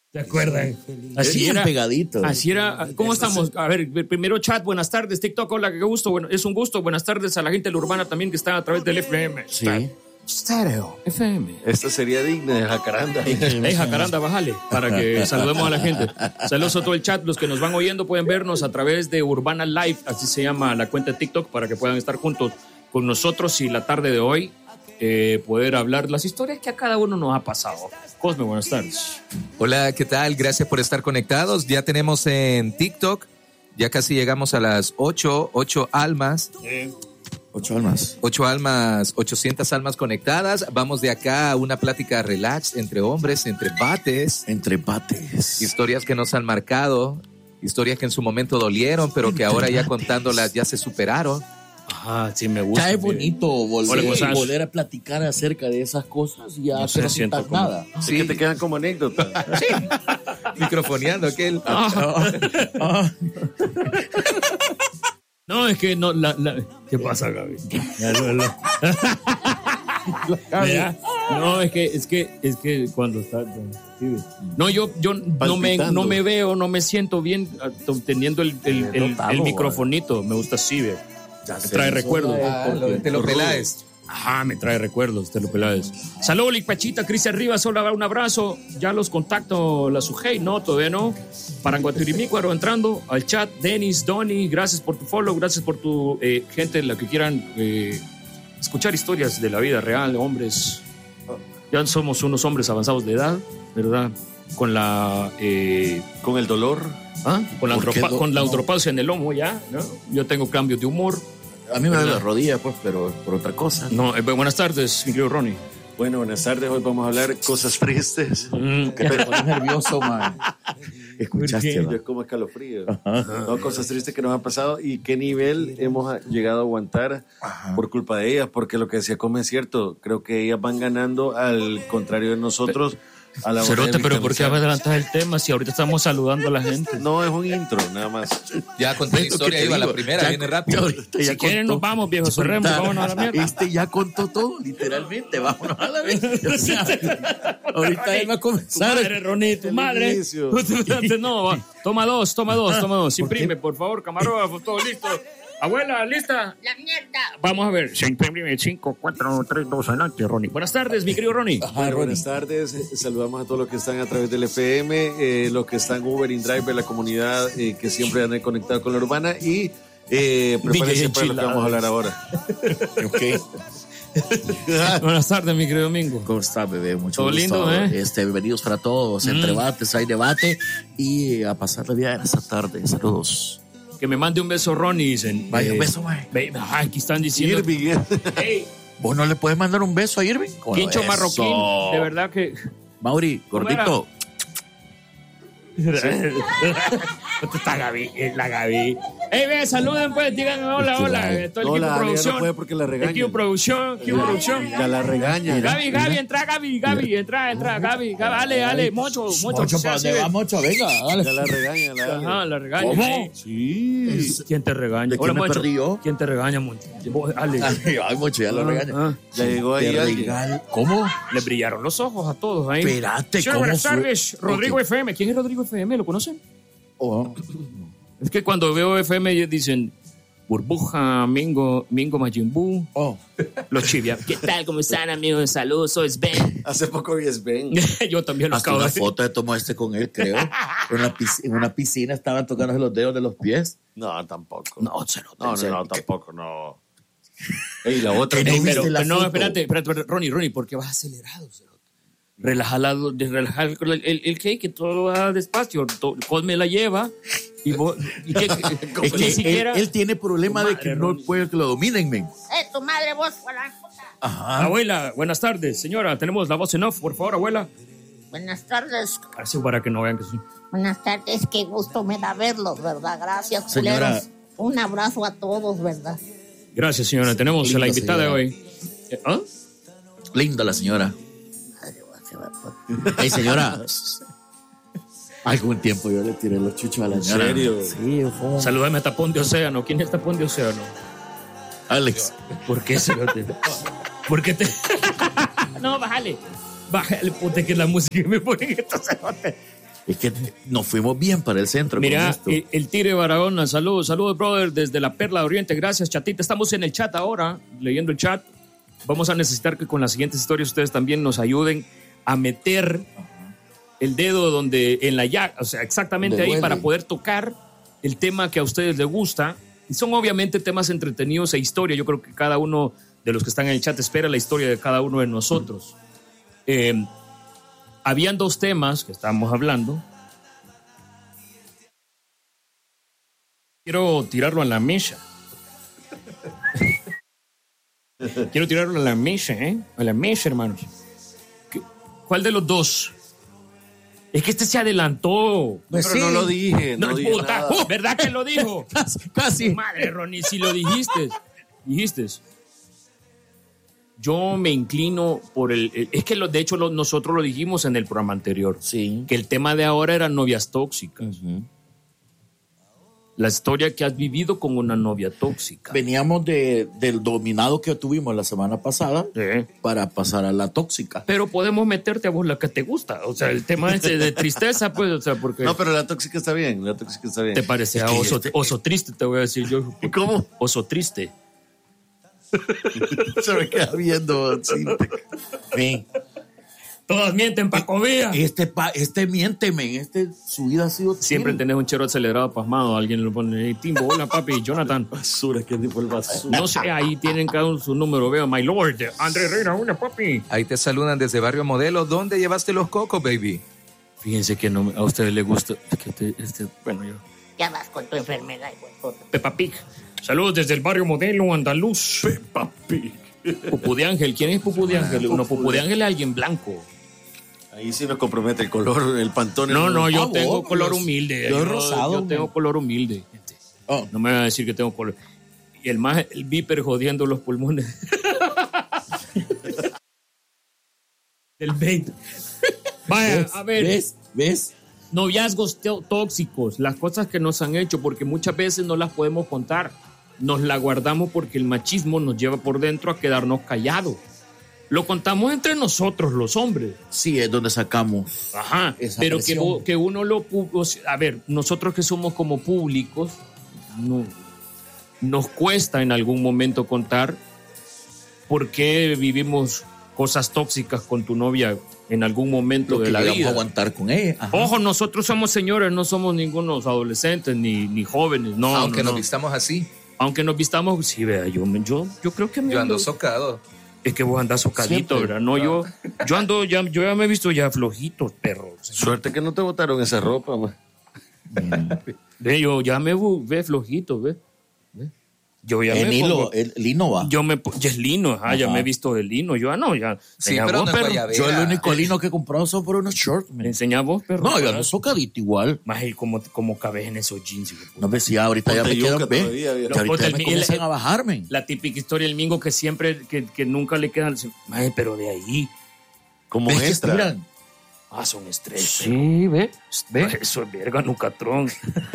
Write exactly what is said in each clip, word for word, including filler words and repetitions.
¿Te acuerdan? Así era, pegadito. Así era. ¿Cómo estamos? A ver, primero chat, buenas tardes, TikTok, hola, qué gusto. Bueno, es un gusto. Buenas tardes a la gente de la urbana también que está a través del F M. Sí. Stereo, F M. Esto sería digno de Jacaranda. Hey, Jacaranda, bájale, para que saludemos a la gente. Saludos a todo el chat. Los que nos van oyendo pueden vernos a través de Urbana Live, así se llama la cuenta de TikTok, para que puedan estar juntos con nosotros y la tarde de hoy eh, poder hablar las historias que a cada uno nos ha pasado. Cosme, buenas tardes. Hola, ¿qué tal? Gracias por estar conectados. Ya tenemos en TikTok, ya casi llegamos a las ocho, ocho almas. Eh. Ocho almas. Ocho almas, ochocientas almas conectadas. Vamos de acá a una plática relax entre hombres, entre bates. Entre bates. Historias que nos han marcado, historias que en su momento dolieron, pero que ahora ya contándolas ya se superaron. Ajá, sí me gusta. Ya es bonito volver, Hola, volver a platicar acerca de esas cosas y ya no no se siento como... nada. Así que te quedan como anécdotas. Sí. Microfoneando aquel. Ah. Ah. No, es que no, la, la... ¿Qué pasa, Gaby? Mira, no, es que, es que, es que cuando está, no, yo, yo no me, no me veo, no me siento bien teniendo el, el, el, el, el microfonito. Me gusta así, ve. Me trae recuerdos. Ah, te lo peláis. Ajá, me trae recuerdos, te lo peláis. Saludos, Licpachita, Cristian Rivas, hola, un abrazo. Ya los contacto, la Sujei, no, todavía no. Paranguatirimícuaro entrando al chat. Denis, Donny, gracias por tu follow, gracias por tu eh, gente, la que quieran eh, escuchar historias de la vida real, hombres. Ya somos unos hombres avanzados de edad, ¿verdad? Con la... Eh, con el dolor. ¿Ah? Con la, andropa- no? con la andropausia en el lomo ya, ¿no? Yo tengo cambios de humor. A mí me duele la rodilla, pues, pero por otra cosa. No, eh, buenas tardes, mi querido Ronnie. Bueno, buenas tardes. Hoy vamos a hablar cosas tristes. Mm. Que te pones nervioso, man. Escuchaste, Yo man. es como escalofrío. No, cosas tristes que nos han pasado y qué nivel hemos llegado a aguantar Ajá. por culpa de ellas, porque lo que decía Come es cierto. Creo que ellas van ganando al contrario de nosotros. A la Cerote, pero ¿por qué adelantas el tema si ahorita estamos saludando a la gente? No, es un intro, nada más. Ya conté la historia, iba la primera, ya, viene rápido. Si ya quieren nos vamos, viejo, cerremos, vámonos a la mierda. Este ya contó todo, literalmente, vámonos a la vez. O sea, ahorita él va a comenzar. Tu madre, Ronnie, tu madre. No, toma dos, toma dos, toma dos. Imprime, por favor, camarógrafo, todo listo. Abuela, ¿lista? La mierda. Vamos a ver. Se imprime cinco, cuatro, tres, dos, adelante, Ronnie. Buenas tardes, mi querido Ronnie. Ajá, bueno, buenas tardes. Saludamos a todos los que están a través del F M, eh, los que están Uber, InDrive, la comunidad eh, que siempre han conectado con la urbana y eh, prepárense para lo que vamos a hablar ahora. Ok. Buenas tardes, mi querido Domingo. ¿Cómo está, bebé? Mucho todo gusto. Lindo, ¿eh? Este, bienvenidos para todos. Mm. Entre bates hay debate y a pasar la vida en esta tarde. Saludos. Que me mande un beso, Ronnie, dicen. Vaya, eh, un beso, güey. Aquí están diciendo. Irving. Hey. ¿Vos no le puedes mandar un beso a Irving? Quincho Marroquín, de verdad que... Mauri, gordito. ¿Sí? Está Gaby, la Gaby. Ey, ve, saluden pues, digan hola, hola. Todo el hola, equipo de producción. No puede porque la regañan. Equipo de producción, equipo de producción. Ya la regaña. Gaby, Gaby, entra, Gaby, Gaby, entra, entra, Gaby, Gaby, dale, dale, Mocho, Mocho. Mocho, ¿para dónde va, Mocho? Venga, dale. Ya la regaña, la Ajá, la regaña. ¿Cómo? Sí. ¿Quién te regaña? ¿De quién me perdí yo? ¿Quién te regaña, Mocho? Dale. Ay, Mocho, ya lo regaña. Ya llegó ahí alguien. ¿Cómo? Le brillaron los ojos a todos ahí. Espérate, sí, ¿cómo buenas fue? tardes, Rodrigo okay. F M. ¿Quién es Rodrigo F M? ¿Lo conocen? Oh. Es que cuando veo F M ellos dicen Burbuja, Mingo, Mingo Majimbu. Oh. Los chivias. ¿Qué tal? ¿Cómo están, amigos? Saludos, soy Sven. Hace poco vi Sven. Yo también lo Hasta acabo una de decir. foto de tomó este con él, creo. En una, piscina, en una piscina estaban tocándose los dedos de los pies. No, tampoco. No, cero, no, no, cero. no, tampoco, no. Ey, la otra. No, pero, la pero no, foto? espérate, espérate, Ronnie, Ronnie, ¿por qué vas acelerado? Relajado, relajar el, el, el cake, que todo va despacio. Cosme la lleva y vos. Y que, que, es que ni siquiera. Él, él tiene problema madre, de que Ronnie. no puede que lo dominen, men. Eh, tu madre, vos, la puta. Ajá. Abuela, buenas tardes, señora. Tenemos la voz en off, por favor, abuela. Buenas tardes. Así para que no vean que sí. Buenas tardes, qué gusto me da verlos, ¿verdad? Gracias, señora. culeros. Un abrazo a todos, ¿verdad? Gracias, señora. Tenemos Linda a la invitada señora. de hoy. ¿Ah? Linda la señora. Hey, señora. Algún tiempo yo le tiré los chuchos a la señora. ¿En serio? Sí, fue un... Saludame a Tapón de Océano. ¿Quién es Tapón de Océano? Alex. ¿Por qué se lo te... ¿Por qué te...? No, bájale. Bájale, puta, que es la música que me ponen estos cerotes. Es que nos fuimos bien para el centro. Mira, con el, el Tigre Barahona, saludos, saludos, brother, desde la Perla de Oriente. Gracias, chatita. Estamos en el chat ahora, leyendo el chat. Vamos a necesitar que con las siguientes historias ustedes también nos ayuden a meter el dedo donde en la llaga, o sea, exactamente ahí para poder tocar el tema que a ustedes les gusta. Y son obviamente temas entretenidos e historia. Yo creo que cada uno de los que están en el chat espera la historia de cada uno de nosotros. Eh, habían dos temas que estábamos hablando. Quiero tirarlo a la mesa. Quiero tirarlo a la mesa, ¿eh? A la mesa, hermanos. ¿Cuál de los dos? Es que este se adelantó. Pues pero sí. no lo dije. No, no dije puta, nada. ¿Verdad que lo dijo? casi, casi. Madre, Ronnie, si lo dijiste. Dijiste. Yo me inclino por el... el es que lo, de hecho lo, nosotros lo dijimos en el programa anterior. Sí. Que el tema de ahora eran novias tóxicas. Uh-huh. La historia que has vivido con una novia tóxica. Veníamos de, del dominado que tuvimos la semana pasada Sí. para pasar a la tóxica. Pero podemos meterte a vos la que te gusta. O sea, el tema ese de tristeza, pues, o sea, porque... No, pero la tóxica está bien, la tóxica está bien. Te parece a oso, oso triste, te voy a decir yo. ¿Cómo? Oso triste. Se me queda viendo. Sí. Ven. Todas mienten, Pacovía. Este, pa, este miénteme, este, su vida ha sido... Siempre tenés un chero acelerado pasmado. Alguien lo pone, hey, Timbo, hola papi, Jonathan. Basura, ¿qué tipo el basura? No sé, ahí tienen cada uno su número. Veo, my lord, André Herrera, hola papi. Ahí te saludan desde Barrio Modelo. ¿Dónde llevaste los cocos, baby? Fíjense que no, a ustedes les gusta. Que te, este, bueno, yo. Ya vas con tu enfermedad, güey. Peppa Pig. Saludos desde el Barrio Modelo Andaluz. Peppa Pig. Pupú de Ángel. ¿Quién es Pupú de Ángel? Uno, Pupú de Ángel es alguien blanco. Ahí sí nos compromete el color, el pantone. No, no, yo Ah, tengo vos, color los- humilde. yo Yo, rosado, yo tengo man. color humilde, gente. Oh. No me van a decir que tengo color. Y el más, el viper jodiendo los pulmones. Del veinte. Vaya, ¿Ves? a ver. ¿Ves? ¿Ves? Noviazgos tó- tóxicos, las cosas que nos han hecho, porque muchas veces no las podemos contar. Nos la guardamos porque el machismo nos lleva por dentro a quedarnos callados. Lo contamos entre nosotros, los hombres. Sí, es donde sacamos. Ajá, Esa pero que, presión. vo- que uno lo... pu- o sea, a ver, nosotros que somos como públicos, no, nos cuesta en algún momento contar por qué vivimos cosas tóxicas con tu novia en algún momento Lo de que la llegamos vida. a aguantar con ella. Ajá. Ojo, nosotros somos señores, no somos ningunos adolescentes ni, ni jóvenes. No, Aunque no, nos no. vistamos así. Aunque nos vistamos, sí, vea, yo, me- yo, yo creo que me Yo ando ando- socado. Es que vos andás socadito, Siempre. ¿verdad? No, yo, yo ando, ya, yo ya me he visto ya flojito, perro. Suerte que no te botaron esa ropa, man. Ve, yo ya me bu- ve flojito, ve. Ve. Yo ya el me hilo, pongo- el lino va. yo me po- ya es lino, ajá, ya Ajá. me he visto de lino, yo ah, no, ya. Sí, Enseñá pero vos, no es perro. guayabera. Yo el único lino que he comprado son por unos shorts, man. Enseñá vos, perro. No, yo ando socadito igual. Más el como, como cabes en esos jeans, hijo de puta. No ves si ahorita ya Ponte me quedan, yuca ve. todavía, viejo. Que ahorita Ponte ya el- me el- comienzan el- a bajarme. La típica historia del mingo que siempre, que, que nunca le quedan. Maje, pero de ahí. Como ¿Ves que extra. estiran? Ah, son estrés. Sí, ve. Ve. Eso es verga, nucatrón.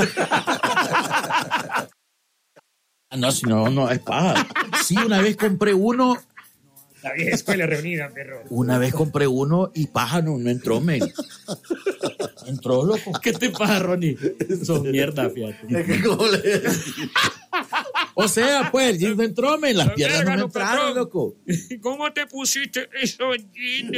Ah, no, si no, no, es paja. Sí, una vez compré uno, La vieja escuela reunida, perro. una vez compré uno y paja no, no entró, men. Entró, loco. ¿Qué te pasa, Ronnie? Son mierda, fíjate. Es que como le decía. O sea, pues, el jean no entró, men. Las La piernas no verga, me no, entraron, patrón. loco. ¿Cómo te pusiste esos jeans?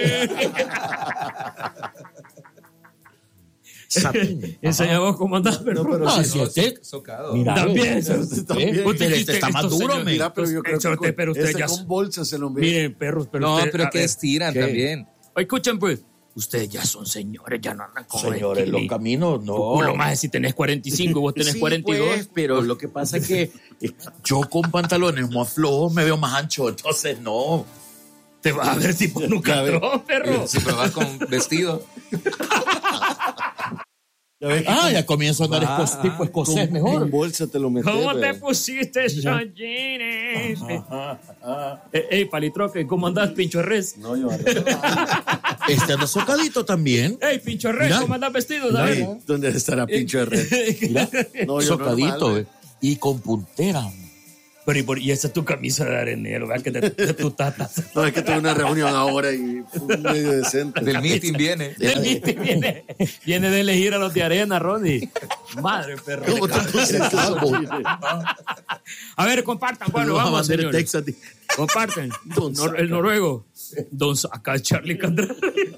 Satín. Enseñamos cómo andás, perro. No, pero No, sí, si No, usted... socado. Mira, También. ve, Usted ve, también. usted este está más Estos duro, señores- men. Mira, pero yo creo Eso que te- pero con, usted ese ya- con bolsas se lo envía. Miren, perros, pero No, usted- pero a que ver, estiran ¿qué? también. escuchen, pues. Ustedes ya son señores, ya no andan con Señores, el los kili. caminos, no. Tu culo más si tenés cuarenta y cinco y vos tenés Sí, cuarenta y dos. pues, pero lo que pasa es que eh, yo con pantalones más flojos me veo más ancho, entonces no. Te vas a ver tipo nunca entró, perro. Si me vas con vestido. Ya ves que Ah, con- ya comienzo a andar Ah, esco- tipo escocés con- mejor. En bolsa te lo metes. ¿Cómo te ¿verdad? pusiste esos jeans? Eh, Ey, Palitroque, ¿cómo andás, pincho res? No, yo Este anda socadito también. Ey, pincho res, Mira. ¿cómo andás vestido? ¿Sabes? Ay, ¿dónde estará pincho de red? Mira, No, yo socadito, normal, eh. Y con puntera. Pero y, por, y esa es tu camisa de arenero, ¿verdad? Que de, de tu tata. No, es que tuve una reunión ahora y fue medio decente. Del meeting viene. Del meeting viene, viene de elegir a los de arena, Ronnie. Madre perro. ¿Cómo te puse calvo? A ver, compartan. Bueno, Lo vamos, a mandar en señores. Texas. Comparten. Don Nor- el noruego. Don Acá Charlie Candrel.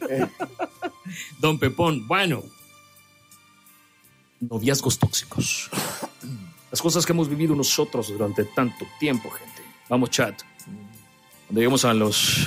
Don Pepón. Bueno. Noviazgos tóxicos. Las cosas que hemos vivido nosotros durante tanto tiempo, gente. Vamos, chat. Cuando lleguemos a los...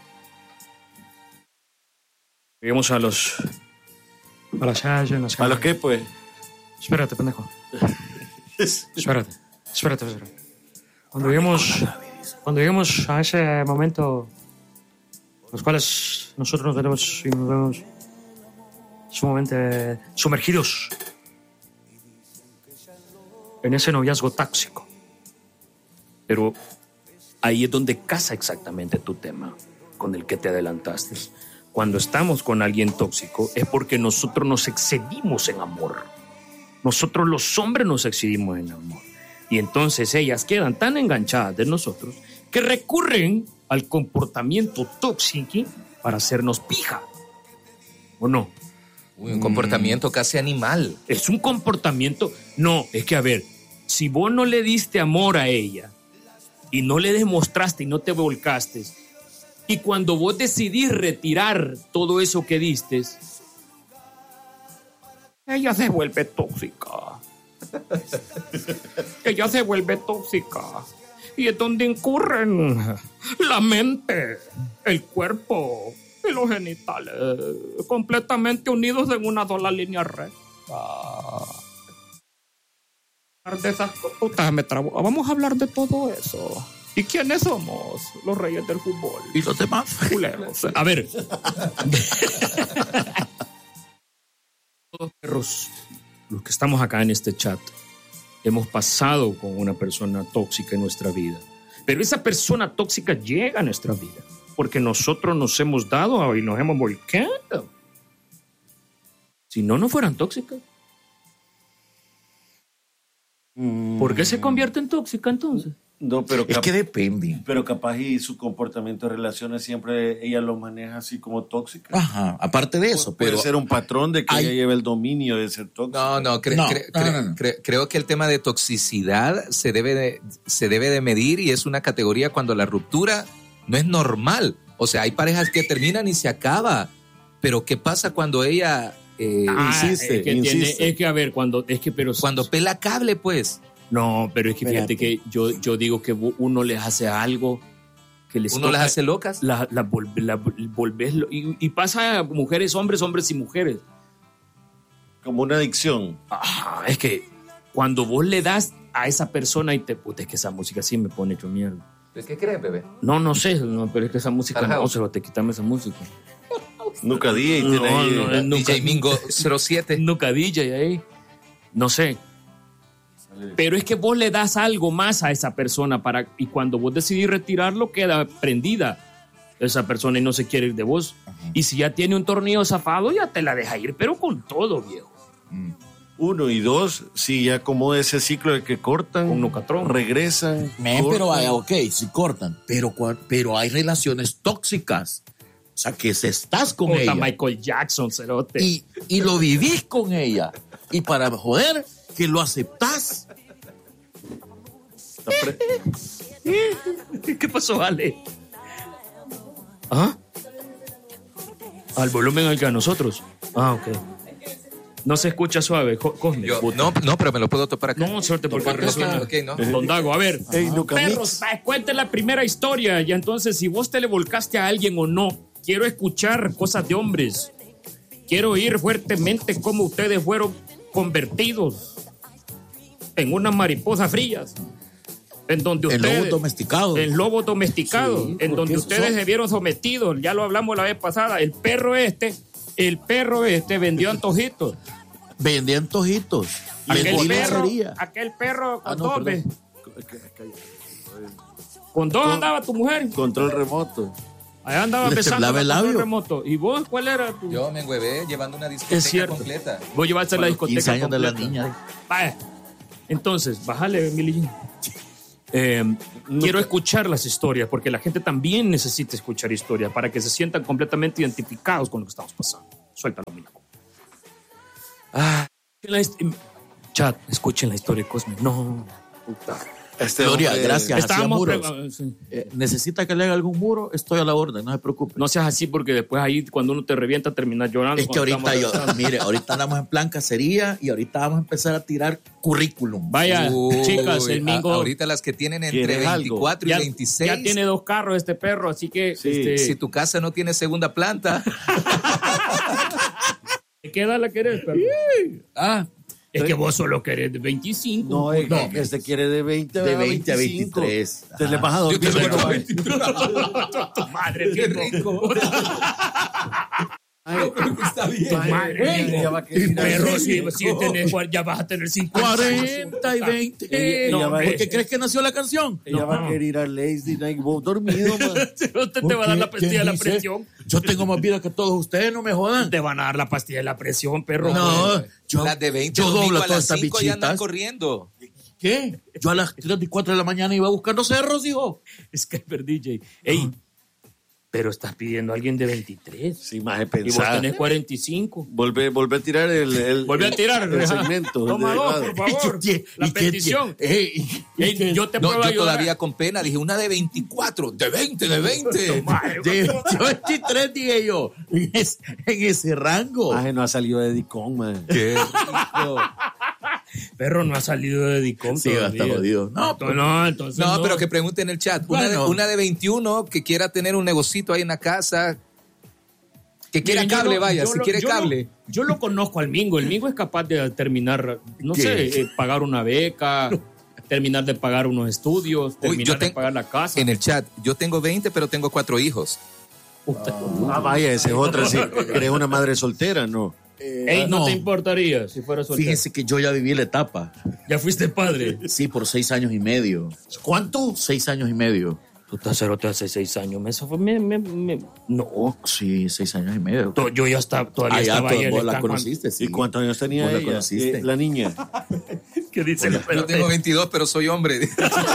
Lleguemos a los... A las calles. ¿A los qué, pues? Espérate, pendejo. Espérate. Espérate, espérate. Cuando lleguemos... Cuando lleguemos a ese momento... Los cuales nosotros nos vemos y nos vemos sumamente sumergidos en ese noviazgo tóxico. Pero ahí es donde casa exactamente tu tema con el que te adelantaste. Cuando estamos con alguien tóxico es porque nosotros nos excedimos en amor. Nosotros los hombres nos excedimos en amor. Y entonces ellas quedan tan enganchadas de nosotros que recurren al comportamiento tóxico para hacernos pija. ¿O no? Uy, un comportamiento casi animal. Es un comportamiento... No, es que a ver, si vos no le diste amor a ella y no le demostraste y no te volcaste, y cuando vos decidís retirar todo eso que diste, ella se vuelve tóxica. Ella se vuelve tóxica. Y es donde incurren la mente, el cuerpo y los genitales, completamente unidos en una sola línea recta. De esas putas me trabo. Vamos a hablar de todo eso. ¿Y quiénes somos? Los reyes del fútbol. ¿Y los demás? Culeros. A ver. Todos perros, los que estamos acá en este chat, hemos pasado con una persona tóxica en nuestra vida. Pero esa persona tóxica llega a nuestra vida porque nosotros nos hemos dado y nos hemos volcado. Si no, no fueran tóxicas. ¿Por qué se convierte en tóxica entonces? No, pero Es cap- que depende. pero capaz y su comportamiento de relaciones siempre ella lo maneja así como tóxica. Ajá, aparte de eso, Puede pero ser un patrón de que hay- ella lleve el dominio de ser tóxica. No, no, cre- No, cre- no, cre- no, no. cre- creo que el tema de toxicidad se debe de, se debe de medir y es una categoría cuando la ruptura no es normal. O sea, hay parejas que terminan y se acaba. Pero ¿qué pasa cuando ella... eh, Ah, insiste, es que, tiene- insiste. es que a ver, cuando es que pero cuando pela cable, pues... no, pero es que fíjate Espérate. que yo, yo digo que uno les hace algo que les Uno toca, las hace locas. la, la, vol- la volvés lo- y, y pasa a mujeres, hombres, hombres y mujeres. Como una adicción. Ajá, es que cuando vos le das a esa persona y te puta, es que esa música sí me pone hecho mierda. ¿Qué crees, bebé? No, no sé, no, pero es que esa música Ajá. no, se va a te quitarme esa música. Nunca di y tiene No, ahí- no, es nunca- D J Mingo cero siete. Nunca D J ahí. No sé. Pero es que vos le das algo más a esa persona para y cuando vos decidís retirarlo queda prendida esa persona y no se quiere ir de vos. Y si ya tiene un tornillo zafado ya te la deja ir, pero con todo, viejo. Uno y dos, sí, ya como ese ciclo de que cortan, Un nocatrón. regresan. Men, pero cortan. vaya, ok, si cortan, pero, cua- pero hay relaciones tóxicas. O sea, que se estás con Puta ella Michael Jackson, cerote. y, y lo vivís con ella. Y para joder, que lo aceptás. Está pre- ¿Qué pasó, Ale? ¿Ah? Al volumen al que a nosotros. Ah, ok. No se escucha suave, Co- Cosme. Yo- puta. no, no, pero me lo puedo topar acá. No, suerte, porque Toparlo resuena. acá, ok, ¿no? Don Dago, a ver. Ey, Nuca Perros, Mix. va, cuente la primera historia. Y entonces, si vos te le volcaste a alguien o no, quiero escuchar cosas de hombres. Quiero oír fuertemente cómo ustedes fueron convertidos en unas mariposas frías. En donde En ustedes. lobos domesticados. En lobos domesticados. Sí, en porque donde esos ustedes son- se vieron sometidos. Ya lo hablamos la vez pasada. El perro este. El perro este vendió antojitos. Vendían tojitos. Y en Aquel perro, diligencia. aquel perro con Ah, no, dos, perdón. ve. Con dos andaba tu mujer. Control remoto. Allá andaba Le besando temblaba el con labio. remoto. ¿Y vos cuál era tu? Yo me engüevé llevando una discoteca Es cierto. completa. Vos llevaste la discoteca quince años de la completa. niña. Vaya. Entonces, bájale, Emilio. Eh, quiero escuchar las historias, porque la gente también necesita escuchar historias para que se sientan completamente identificados con lo que estamos pasando. Suéltalo, Milaco. Ah, la hist- chat, escuchen la historia de Cosme. No, puta. Este Gloria, hombre- gracias. Hacía Estábamos muros. pre- sí. Eh, ¿Necesita que le haga algún muro? Estoy a la orden, no se preocupe. No seas así, porque después ahí, cuando uno te revienta, terminas llorando. Es que cuando ahorita estamos yo, rezando. mire, ahorita andamos en plan cacería y ahorita vamos a empezar a tirar currículum. Vaya, Uy, chicas, el a- Mingo ahorita las que tienen entre ¿Quieres algo? veinticuatro y ya, veintiséis. ya tiene dos carros este perro, así que Sí. este, Si tu casa no tiene segunda planta. ¿qué edad la querés, perro? Ah, Es que vos solo querés de veinticinco. No, es que- que este quiere de veinte de a veinte a veinticinco. veintitrés. Te le vas a dormir. Yo te lo pero- meto Tu madre, Qué Mingo. rico. Ay, Está bien. Tu madre, ella Mingo. va a querer ir al- Perro, si, si tenés, cuar- ya vas a tener cincuenta. cuarenta y veinte. Ella- ella va- ¿Por qué crees que nació la canción? Ella va a querer ir al Lazy Night vos dormido, man. Usted te va a dar la pastilla de la dice? presión. Yo tengo más vida que todos ustedes, no me jodan. Te van a dar la pastilla de la presión, perro. No, yo, Las de veinte, yo domingo doblo a todas las estas cinco ya andan bichitas. corriendo. ¿Qué? Yo a las tres y cuatro de la mañana iba buscando cerros, hijo. Skyper D J. Ey, pero estás pidiendo a alguien de veintitrés. Sí, más de Y vos pensar. tenés cuarenta y cinco. Volvé, volvé a tirar el, el, Volví a tirar el, el ajá. segmento. el Toma de- dos, ah, por favor. ¿Y qué- La y qué- petición. Ey, y- y Ey, qué- yo te No, puedo yo ayudar. todavía con pena dije una de veinticuatro, de veinte, de veinte. Madre, de veintitrés dije yo, en ese, en ese rango. Maje, no ha salido de Dicón, man. Qué rico. Perro no ha salido de Dicom Sí, todavía. hasta jodido. No, No, no, entonces No, no. pero que pregunte en el chat. Una, Bueno. de, una de veintiuno que quiera tener un negocito ahí en la casa. Que quiera Miren, yo cable, lo- vaya, yo si lo- quiere yo lo- cable. yo lo conozco al Mingo. El Mingo es capaz de terminar, no ¿Qué? sé, eh, pagar una beca, terminar de pagar unos estudios, terminar yo de tengo- pagar la casa. En el chat, yo tengo veinte, pero tengo cuatro hijos. Puta. Ah, vaya, esa es otra. Si eres una madre soltera, no. Ey, no, no. te importaría si fuera soltero. Fíjese que yo ya viví la etapa. Ya fuiste padre. Sí, por seis años y medio. ¿Cuánto? Seis años y medio. Tú estás cerote hace seis años. Eso fue, me, me, me- no. Sí, seis años y medio. To- Yo ya estaba, todavía Ah, ya, estaba tú- ahí en vos el la San conociste, sí. ¿Y cuántos años tenía ¿Vos la ella? conociste? Eh, la niña. Juan. ¿Qué dice la Yo tengo veintidós, pero soy hombre.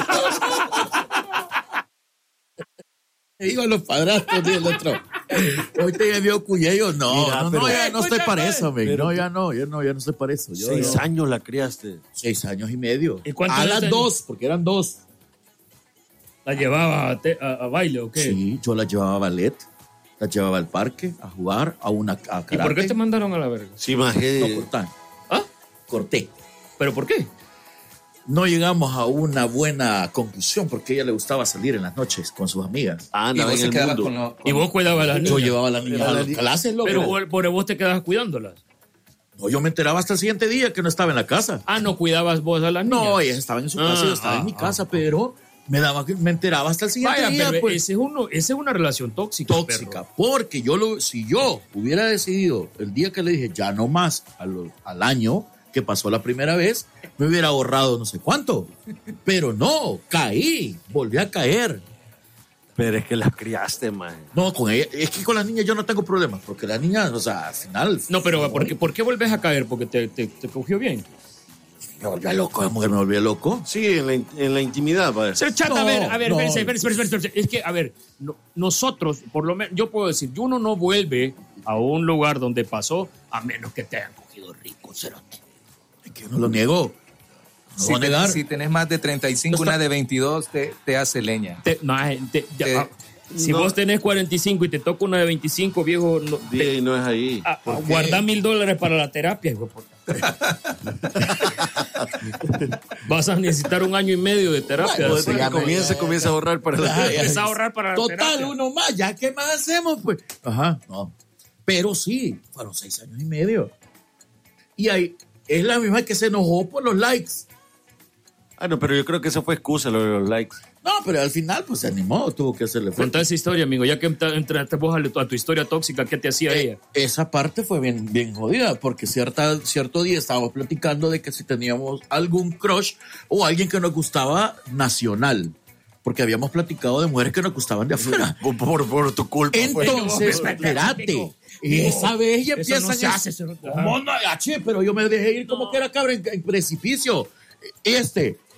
Iban los padrastros del otro. Hoy te vio cuyello. No, Mira, no, pero- no, ya no estoy para Escúchame. eso, men. Pero- No, ya no, ya no, ya no estoy para eso. Yo, Seis yo- años la criaste. Seis años y medio. ¿Y cuántos A años las tenía? dos, porque eran dos. ¿La llevaba a, te- a- a baile o qué? Sí, yo la llevaba a ballet, la llevaba al parque a jugar, a una a karate. ¿Y por qué te mandaron a la verga? Sí, maje. No, corté. ¿Ah? Corté. ¿Pero por qué? No llegamos a una buena conclusión porque a ella le gustaba salir en las noches con sus amigas. Ah, Y andaba vos en se el quedabas mundo. con lo- Y vos cuidabas a las Yo niñas. llevaba a las niñas a las clases, loco. Pero vos- por vos te quedabas cuidándolas. No, yo me enteraba hasta el siguiente día que no estaba en la casa. Ah, no cuidabas vos a las niñas. No, ellas estaban en su casa, Ah, yo estaba ah, en mi ah, casa, ah. pero me daba me enteraba hasta el siguiente Vaya, día, pero pues. ese es uno, esa es una relación tóxica. Tóxica, perro. porque yo lo, si yo hubiera decidido el día que le dije ya no más a lo- al año que pasó la primera vez, me hubiera ahorrado no sé cuánto. Pero no, caí, volví a caer. Pero es que las criaste, maje. No, con ella, es que con las niñas yo no tengo problemas, porque las niñas, o sea, al final. No, pero ¿por qué, ¿por qué volvés a caer? Porque te, te, te cogió bien. Me volví loco, la mujer me volví loco. Sí, en la, in- en la intimidad, vaya. Pero chat, No, a ver, a ver, no. espérense, espérense, espérense, espérense. Es que, a ver, no- nosotros, por lo menos, yo puedo decir, uno no vuelve a un lugar donde pasó a menos que te hayan cogido rico, cerote. Es que no lo niego. No Si, voy a te- negar. si tenés más de treinta y cinco, una de veintidós te, te hace leña. Te- maje, te- ya, Te- ah, si no. vos tenés cuarenta y cinco y te toca una de veinticinco, viejo, no, te- Día y no es ahí. ah, ah, guardá mil dólares para la terapia, hijo de puta. Vas a necesitar un año y medio de terapia. Pues, Sí. que comienza, comienza a ahorrar para la Ay, ay. Empieza a ahorrar para la Total, terapia. uno más, ya qué más hacemos, pues. Ajá, no. Pero sí, fueron seis años y medio. Y ahí es la misma que se enojó por los likes. Ah, no, pero yo creo que eso fue excusa, lo de los likes. No, pero al final, pues se animó, tuvo que hacerle frente. Contá esa historia, amigo. Ya que entra- entraste vos a, tu- a tu historia tóxica, ¿qué te hacía Eh, ella? esa parte fue bien, bien jodida, porque cierta, cierto día estábamos platicando de que si teníamos algún crush o alguien que nos gustaba nacional, porque habíamos platicado de mujeres que nos gustaban de afuera. Por, por, por tu culpa. fue. Entonces, espérate, esa vez ella Eso empieza no se hace, eso no- ¿Cómo no? Ah, che, pero yo me dejé ir como que era cabra en, en precipicio. Este,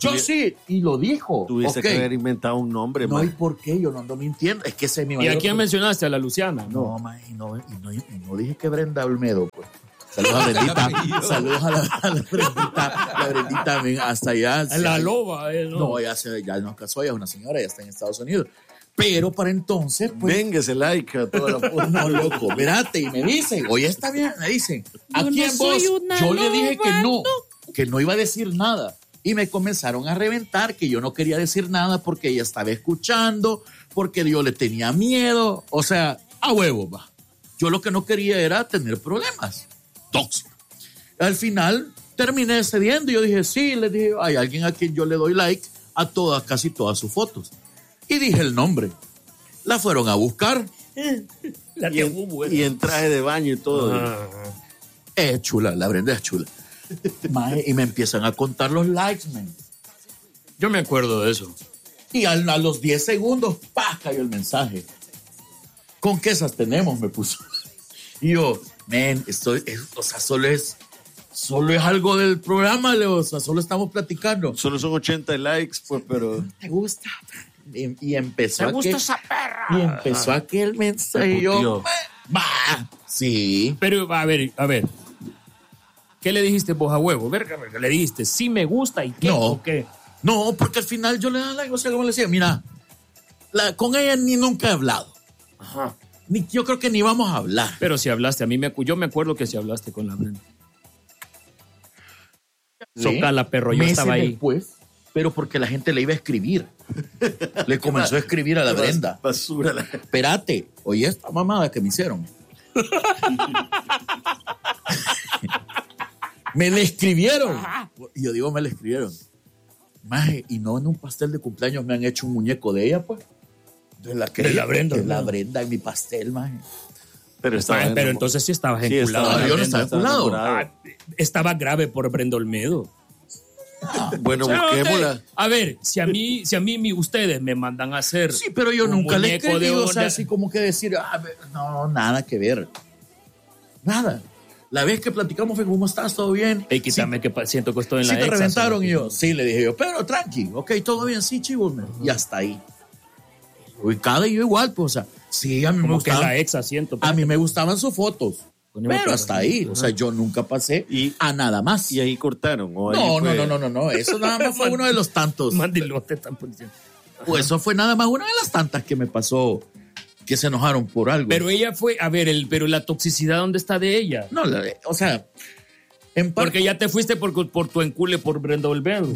Yo sí, y lo dijo. Tuviste okay. que haber inventado un nombre, No, man. ¿y por qué? Yo no ando mintiendo. Es que ese es mi ¿Y mayor... a quién mencionaste? ¿A la Luciana? No, man, y no, y no, y no dije que Brenda Olmedo, pues. Saludos a Brendita. Saludos a la, a la Brendita. La Brendita, men, hasta allá. A la loba, eh, ¿no? No, ya, se, ya no casó, ya es una señora, ya está en Estados Unidos. Pero para entonces, pues... Venga ese like a toda la puta. No, loco, espérate, y me dicen, oye, está bien, me dicen, ¿a Yo quién no vos? soy una Yo le dije loba, que no, que no iba a decir nada. Y me comenzaron a reventar que yo no quería decir nada porque ella estaba escuchando, porque yo le tenía miedo. O sea, a huevo, va. Yo lo que no quería era tener problemas. Tóxico. Al final terminé cediendo y yo dije, sí, le dije, hay alguien a quien yo le doy like a todas, casi todas sus fotos. Y dije el nombre. La fueron a buscar. La Y en, y en traje de baño y todo. Ajá. Es chula, la Brenda es chula. Mae, y me empiezan a contar los likes, man. Yo me acuerdo de eso. Y al- a los diez segundos, ¡pah! Cayó el mensaje. ¿Con qué esas tenemos? Me puso. Y yo, man, esto es, o sea, solo es, solo es algo del programa, Leo. O sea, solo estamos platicando. Solo son ochenta likes, pues, pero... ¿Te gusta? Y, y empezó Me a gusta que, esa perra. y empezó aquel mensaje. Y yo, puteó. va, sí. Pero, a ver, a ver. ¿Qué le dijiste vos a huevo? Verga, verga, le dijiste, sí me gusta y qué, No. o qué. No, porque al final yo le daba like, o sea, como le decía, mira, la, con ella ni nunca he hablado. Ajá. Ni, yo creo que ni vamos a hablar. Pero si hablaste, a mí me, acu- yo me acuerdo que si hablaste con la Brenda. Socala, perro, yo Meses estaba ahí. después, pero porque la gente le iba a escribir. Le comenzó a escribir a la Brenda. Basura. La... Espérate, oye esta mamada que me hicieron. Me le escribieron. Y yo digo, me le escribieron. Maje, y no en un pastel de cumpleaños me han hecho un muñeco de ella, pues. De la, que De la Brenda, De la ¿no? Brenda en mi pastel, maje. Pero estaba Ah, pero enamorado. entonces sí estabas Sí, enculado. estaba- a la yo no Brenda. estaba enculado. enamorado. Ah, estaba grave por Brenda Olmedo. Bueno, O sea, busquémosla. ok, a ver, si a mí, si a mí mi- ustedes me mandan a hacer. Sí, pero yo un nunca le he muñeco de querido, o oro sea, de- así como que decir, ah, ve- no, nada que ver. Nada. La vez que platicamos fue, ¿cómo estás? ¿Todo bien? Ey, quítame que pa- siento que estoy en Sí la te exa, reventaron solo. y yo, sí, le dije yo, pero tranqui, ok, todo bien, sí, chivos, men. Y hasta ahí. Ubicada y yo igual, pues, o sea, sí, a mí me Como que en gustaban, la exa siento. a mí me gustaban sus fotos, Coño, pero pero- hasta ahí, o sea, yo nunca pasé Y- a nada más. Y ahí cortaron. ¿O ahí No, no, fue- no, no, no, no, eso nada más fue uno de los tantos. Mandilote están poniendo. Pues eso fue nada más una de las tantas que me pasó, que se enojaron por algo. Pero ella fue, a ver, el, pero la toxicidad, ¿dónde está de ella? No, la- o sea, en parte... Porque ya te fuiste por, por tu encule por Brenda Olmedo.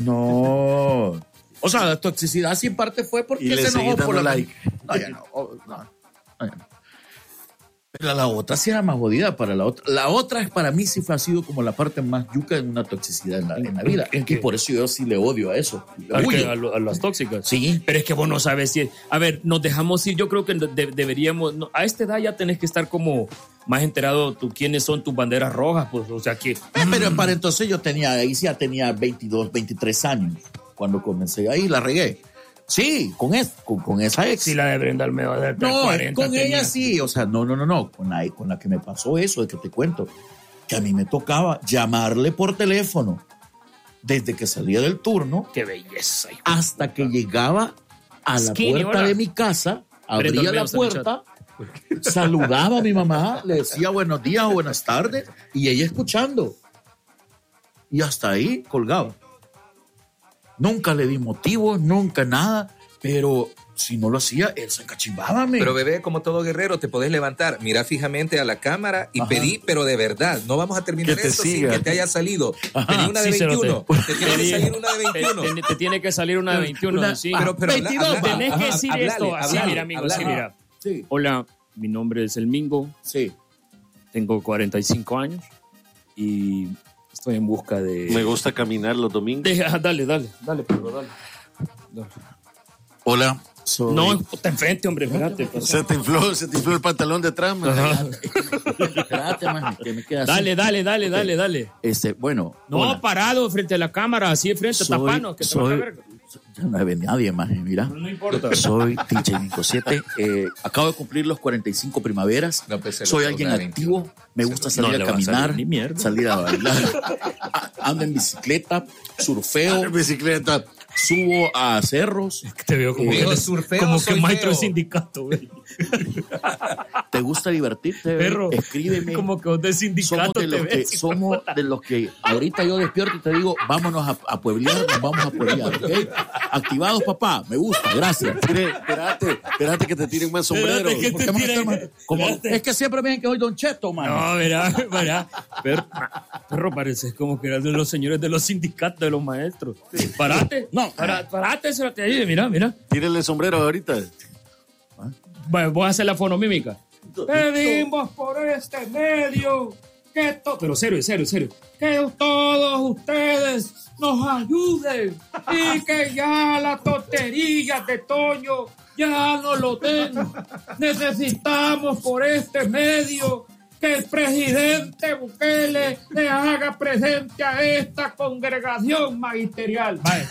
No. O sea, la toxicidad sí en parte fue porque Y le se seguí enojó por dando la... like. No, ya no. oh, no, no, ya no. Pero la otra sí era más jodida para la otra. La otra es para mí sí fue, ha sido como la parte más yuca de una toxicidad en la, en la vida. ¿En Y qué? por eso yo sí le odio a eso. Le ¿A, huyo. qué? ¿A, lo- a las tóxicas? Sí. Pero es que vos no sabes si... A ver, nos dejamos ir. Yo creo que de- deberíamos... no, a esta edad ya tenés que estar como más enterado tú quiénes son tus banderas rojas. Pues, o sea que... Eh, Pero para entonces yo tenía, ahí sí ya tenía veintidós, veintitrés años cuando comencé ahí, la regué. Sí, con, es, con, con esa ex. Si la de Brenda Olmedo de No, cuarenta con tenía. ella sí, o sea, no, no, no, no, con la, con la que me pasó eso, de que te cuento, que a mí me tocaba llamarle por teléfono desde que salía del turno Qué belleza. hijo. hasta que llegaba a la Skinny, puerta hola. de mi casa, Brenda abría Olmedo la está en el puerta, saludaba a mi mamá, le decía buenos días o buenas tardes, y ella escuchando. Y hasta ahí colgaba. Nunca le di motivos, nunca nada, pero si no lo hacía, él se cachimbaba. me. Pero bebé, como todo guerrero, te podés levantar, mira fijamente a la cámara y Ajá. pedí, pero de verdad, no vamos a terminar Que te esto sin siga. que te haya salido. Ajá. Pedí una de Sí, cerote. veintiuno. Te tiene que salir una de Te, veintiuno. te- te tiene que salir una de veintiuno. Una- sí. Pero, pero habla- veintidós, habla- va. tenés que ajá, decir hablale, esto así, hablale, mira, amigo, sí, hablale. mira. Sí, Hola, mi nombre es El Mingo, sí. tengo cuarenta y cinco años y estoy en busca de... Me gusta caminar los domingos. de- ah, dale, dale, dale, perro, dale. Dale. Hola, soy... No, está enfrente, hombre, espérate. pues. Se te infló, se te infló el pantalón de atrás, man. Ajá. Espérate, man, que me queda así. Dale, dale, dale, dale, dale. Este, bueno. No, hola. parado frente a la cámara, así de frente, Soy- tapanos, que te soy- vas a ver. Ya no ve nadie más, mira. No importa. Soy D J Nico siete. Eh, acabo de cumplir los cuarenta y cinco primaveras. No, pues, se lo Soy puedo alguien dar activo. Me gusta No salir le a va a salir caminar, ni mierda. salir a bailar. A- Ando en bicicleta, surfeo, En bicicleta. subo a cerros. Te veo como, Viejo que, surfeo, como que soy maestro feo. de sindicato, güey. ¿Te gusta divertirte? Perro, Escríbeme. como que vos de Somos sindicato de, te los que, ves. somos de los que ahorita yo despierto y te digo, vámonos a, a pueblear, nos vamos a pueblear, ¿ok? Activados, papá, me gusta, gracias. Mire, espérate, espérate que te tiren más sombreros. Espérate que ¿Por te qué me tiren- estás- como- espérate. es que siempre ven que hoy Don Cheto, man. No, verá, verá. Perro, perro, pareces como que eras de los señores de los sindicatos de los maestros. Parate. No. Para, parate, se lo te dice, mira, mira. Tírenle sombrero ahorita. Va- Voy a hacer la fonomímica. Pedimos por este medio que to- pero serio, serio, serio, que todos ustedes nos ayuden y que ya las tonterías de Toño ya no lo den. Necesitamos por este medio que el presidente Bukele le haga presente a esta congregación magisterial. Va,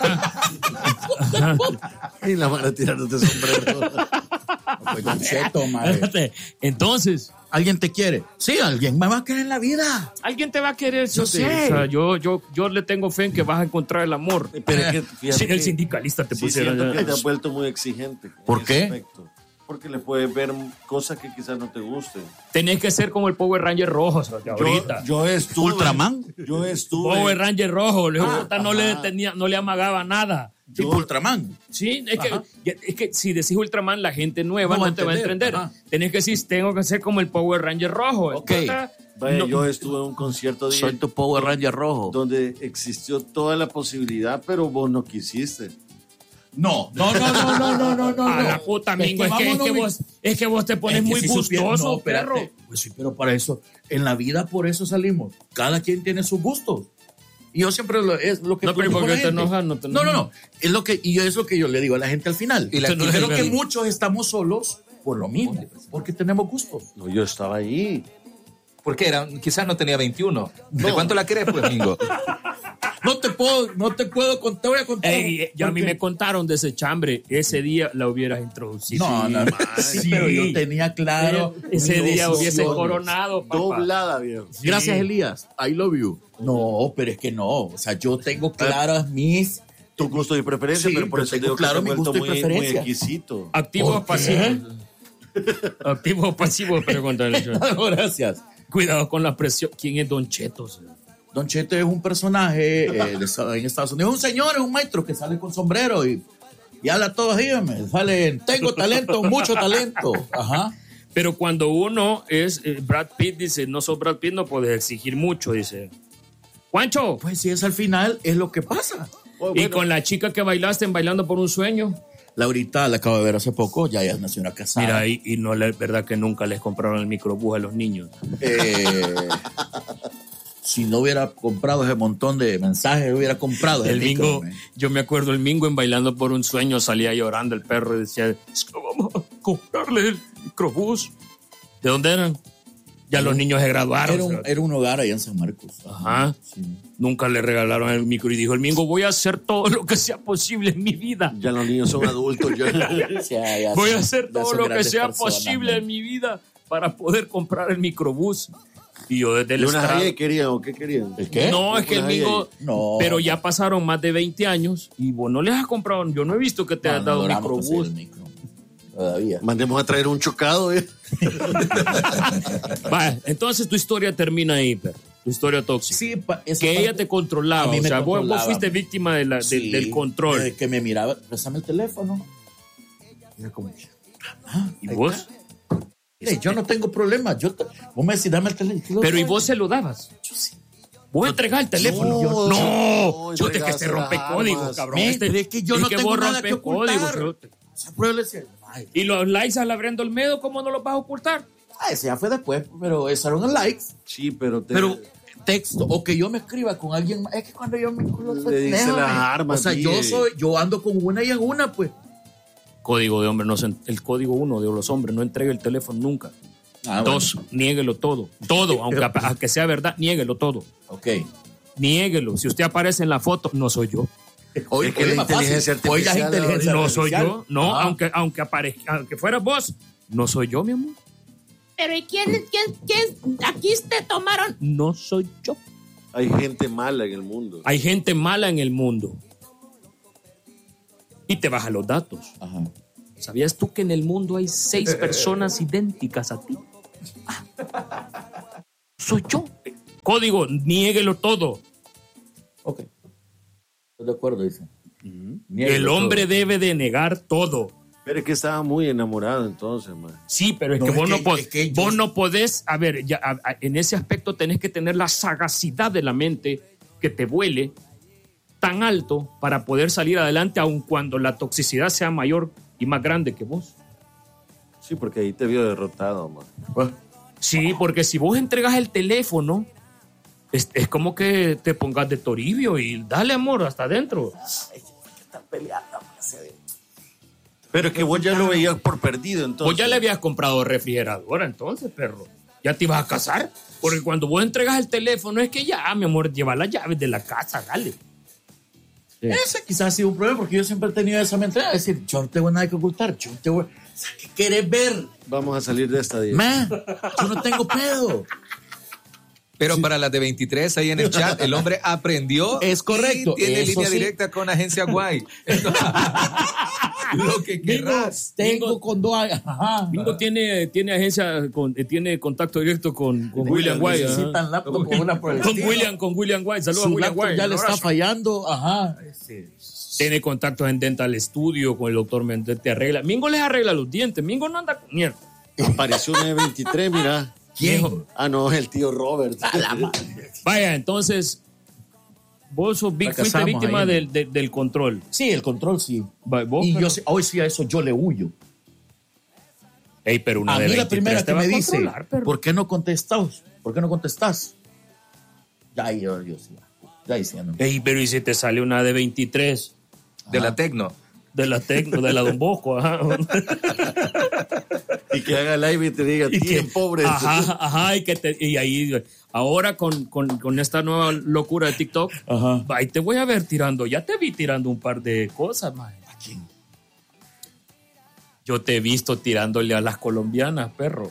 está. Y la van a tirándote sombrero. Pues Don Cheto, man. Espérate. Entonces, ¿Alguien te quiere? Sí, alguien me va a querer en la vida. alguien te va a querer, Yo yo sé. sé. O sea, yo, yo, yo le tengo fe en que vas a encontrar el amor. Pero es que, fíjate Sí, el que- sindicalista te sí pusieron. siento que te has vuelto muy exigente. en ¿Por ese qué? aspecto. Porque le puedes ver cosas que quizás no te gusten. Tenés que ser como el Power Ranger rojo, o sea, que ahorita. Yo, yo estuve. Ultraman. Yo estuve. Power Ranger rojo, le, Ah, puta, no, le ajá. tenía, no le amagaba nada. Tipo Ultraman. Sí, es que, Ajá. es que si decís Ultraman, la gente nueva No no, va a te va a entender, entender. ajá. Tenés que decir, tengo que ser como el Power Ranger rojo. Ok. Puta, Vaya, no- yo estuve en un concierto de Soy tu Power Ranger rojo. donde existió toda la posibilidad, pero vos no quisiste. No, no, no, no, no, no, no, no. A no. la puta, Mingo, es que, es, vámonos, que mi- vos, es que vos te pones Es que muy si supiera- gustoso, no, espérate. perro. Pues sí, pero para eso, en la vida por eso salimos. Cada quien tiene sus gustos. Y yo siempre lo, es lo que No, pero platico ¿por con qué la te gente. enojas? No te no, no, enojas. no. Es lo que, y yo es lo que yo le digo a la gente al final. Y la- Yo y creo la- que muchos estamos solos por lo mismo, porque tenemos gustos. No, yo estaba ahí. Porque era, quizás no tenía veintiuno. ¿De No. cuánto la querés, pues, Mingo? No te puedo, no te puedo contar, voy a contar. Ey, eh, ya a mí Porque- me contaron de ese chambre. Ese día la hubieras introducido. No, no, no. Sí, Sí. pero yo tenía claro. Ese mis día hubiese opciones. coronado, papá. Doblada, viejo. Sí. Gracias, Elías. I love you. No, pero es que no. O sea, yo tengo claras mis. Tu gusto y preferencia, Sí, pero por yo eso tengo digo que claro te mi has vuelto gusto y muy, muy preferencia. exquisito. Activo o ¿Por qué? pasivo. Activo o pasivo, pregúntale. Gracias. Cuidado con la presión. ¿Quién es Don Cheto? Don Cheto es un personaje eh, de esta- en Estados Unidos. Un señor, es un maestro que sale con sombrero y, y habla todo así. me Sale, tengo talento, mucho talento. Ajá. Pero cuando uno es eh, Brad Pitt, dice, no sos Brad Pitt, no puedes exigir mucho, dice. Juancho, Pues si es al final, es lo que pasa. Oh, y bueno, con la chica que bailaste en Bailando por un Sueño, Laurita la acabo de ver hace poco, ya, ya es una señora casada. mira, y, y no es verdad que nunca les compraron el microbús a los niños. Eh, si no hubiera comprado ese montón de mensajes, hubiera comprado El micro, Mingo, man. yo me acuerdo el Mingo en Bailando por un Sueño salía llorando el perro y decía, es que vamos a comprarle el microbús. ¿De dónde eran? Ya los niños se graduaron. Era un, era un hogar allá en San Marcos. Ajá. Sí. Nunca le regalaron el micro y dijo el Mingo, voy a hacer todo lo que sea posible en mi vida. ya los niños son adultos. Ya. Ya, ya Voy son- a hacer ya todo son lo que grandes sea personas, posible man. en mi vida para poder comprar el microbús. Y yo desde el ¿Y una estrado- Jaya querían o qué querían? ¿El qué? No, es que el Una Mingo... No. Pero ya pasaron más de veinte años y vos no les has comprado... Yo no he visto que te No, has no dado un logramos conseguir microbús. el micro. Todavía. Mandemos a traer un chocado, ¿eh? Vaya, entonces tu historia termina ahí, perro. Tu historia tóxica. Sí, pa- esa Que parte- ella te controlaba. A mí O me sea, vos, vos controlaba. fuiste víctima de la, de- Sí, del control. de que me miraba, préstame el teléfono. Y era como, ah, ¿Y ahí vos? está. Mire, yo no tengo problema. Yo te- vos me decís, dame el teléfono. Pero ¿y vos se lo dabas? Yo sí. Vos entregás el teléfono. No, No, no, yo te que este entregaste rompe las códigos, armas. cabrón. Men, Este- pero es que yo no tengo vos nada rompes que ocultar. códigos, cerote. Esa prueba le decía, ay, Y los likes a la Brenda Olmedo, ¿cómo no los vas a ocultar? ah, ese ya fue después, pero eso eran likes. Sí, pero te... Pero texto, o que yo me escriba con alguien más, es que cuando yo me Le dice Déjame. las armas, O sea, yo dije. soy, yo ando con una y en una, pues. Código de hombre, no se- el código uno de los hombres, no entregue el teléfono nunca. Ah, Dos, niéguelo todo. Todo, aunque, aunque sea verdad, niéguelo todo. Ok. Niéguelo. Si usted aparece en la foto, no soy yo. Hoy Es que la inteligencia Hoy ya es artificial inteligencia No soy artificial. yo. No, Ajá. aunque, aunque aparezca, aunque fuera vos, no soy yo, mi amor. Pero ¿y quién, quién, quién? Aquí te tomaron. No soy yo. Hay gente mala en el mundo. Hay gente mala en el mundo. y te baja los datos. Ajá. ¿Sabías tú que en el mundo hay seis personas idénticas a ti? Ah, soy yo. Código, niéguelo todo. Ok. Estoy de acuerdo, dice. El Niéguelo hombre todo. debe de negar todo. Pero es que estaba muy enamorado entonces, man. Sí, pero es No, que, es vos, que- no pod- es que yo- vos no podés, a ver, ya, a- a- en ese aspecto tenés que tener la sagacidad de la mente que te vuele tan alto para poder salir adelante aun cuando la toxicidad sea mayor y más grande que vos. Sí, porque ahí te vio derrotado, man. Bueno, Sí, porque si vos entregas el teléfono, es, es como que te pongas de Toribio y dale amor hasta adentro. Pero es que vos ya lo veías por perdido, entonces. Vos ya le habías comprado refrigeradora entonces, perro. Ya te ibas a casar. Porque cuando vos entregas el teléfono es que ya, mi amor, lleva las llaves de la casa, dale. ese quizás ha sido un problema porque yo siempre he tenido esa mentalidad. Es decir, yo no tengo nada que ocultar. Yo no tengo... O sea, ¿qué querés ver? Vamos a salir de esta día. Man, yo no tengo pedo. Pero para las de veintitrés, ahí en el chat, el hombre aprendió. Es correcto, Y tiene eso línea sí. directa con Agencia Guay. Lo que querrás. Tengo con dos... Ajá. Mingo tiene, tiene agencia, con, eh, tiene contacto directo con, con William White. ajá. Necesitan laptop con una por el Con estilo. William, con William White. Saludos a Su William laptop White. ya un le está abrazo. fallando. Ajá. Tiene contactos en Dental Studio con el doctor Méndez. Te arregla. Mingo les arregla los dientes. Mingo no anda con mierda. Apareció una de veintitrés, mira. ¿Quién? Ah, no, el tío Robert. Vaya, entonces, vos sos vic- fuiste Fracasamos víctima ahí. del, del, del control. Sí, el control sí. Va, vos, Y pero- yo sí- hoy sí a eso yo le huyo. Ey, pero una A de mí la veintitrés primera te que va me a dice, controlar, perro. ¿por qué no contestas? ¿Por qué no contestas? Ya yo, yo sí. Ya diciendo. Ey, pero ¿y si te sale una de veintitrés? De la Tecno. De la Tecno, de la Don Bosco, ajá. Y que haga live y te diga, Y tío, que- pobre. Ajá, ajá, y que te, y ahí, ahora con, con, con esta nueva locura de TikTok, Ajá. ahí te voy a ver tirando, ya te vi tirando un par de cosas, man. ¿A quién? Yo te he visto tirándole a las colombianas, perro.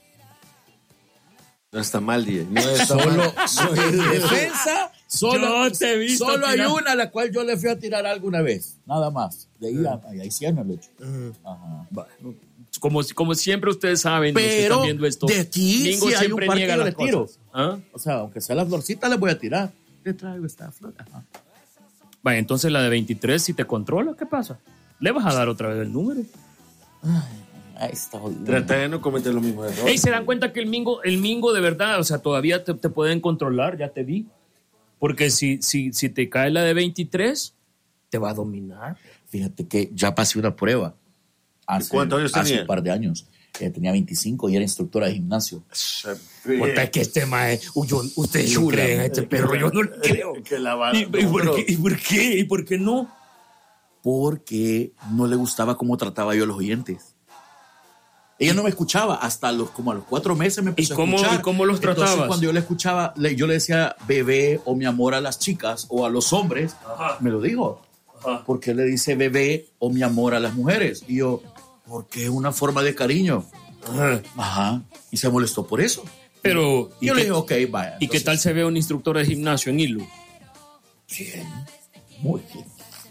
No está mal, Die. No está Solo, mal. en defensa, solo, Yo te he visto solo hay tirar- una a la cual yo le fui a tirar alguna vez. Nada más. De ahí, a, ahí sí ya no lo he hecho. Ajá. Bueno, como, como siempre ustedes saben, los que Pero están viendo esto, de ti Mingo sí hay un siempre par que niega yo las le tiro. cosas. ¿Ah? O sea, aunque sea la florcita, le voy a tirar. Te traigo esta flor. Ajá. Vaya, entonces la de veintitrés, si te controla, ¿qué pasa? ¿Le vas a dar otra vez el número? Ahí está jodido. Trata de no cometer lo mismo error. Ey, se dan cuenta que el Mingo, el Mingo de verdad, o sea, todavía te, te pueden controlar, ya te vi. Porque si, si, si te cae la de veintitrés, te va a dominar. Fíjate que ya pasé una prueba. Hace, ¿Cuántos años hace tenía? un par de años. Eh, tenía veinticinco y era instructora de gimnasio. Puta, es que este mae, uy, yo- ustedes no Chula. creen a este perro, yo no le creo. Que la va- ¿Y, y no, por pero- qué, ¿Y por qué? ¿Y por qué no? Porque no le gustaba cómo trataba yo a los oyentes. Ella no me escuchaba hasta los como a los cuatro meses me empezó ¿Y cómo- a escuchar. y cómo los Entonces, tratabas? cuando yo le escuchaba, le- yo le decía bebé o mi amor a las chicas o a los hombres, Ajá. me lo dijo. Ajá. ¿Por qué le dice bebé o mi amor a las mujeres? Y yo, porque es una forma de cariño. Ajá. Ajá. Y se molestó por eso. Pero, Y ¿y, yo le qué, dije, ok, vaya. ¿y qué Entonces, tal se ve un instructor de gimnasio en Hilo? Bien. Muy bien.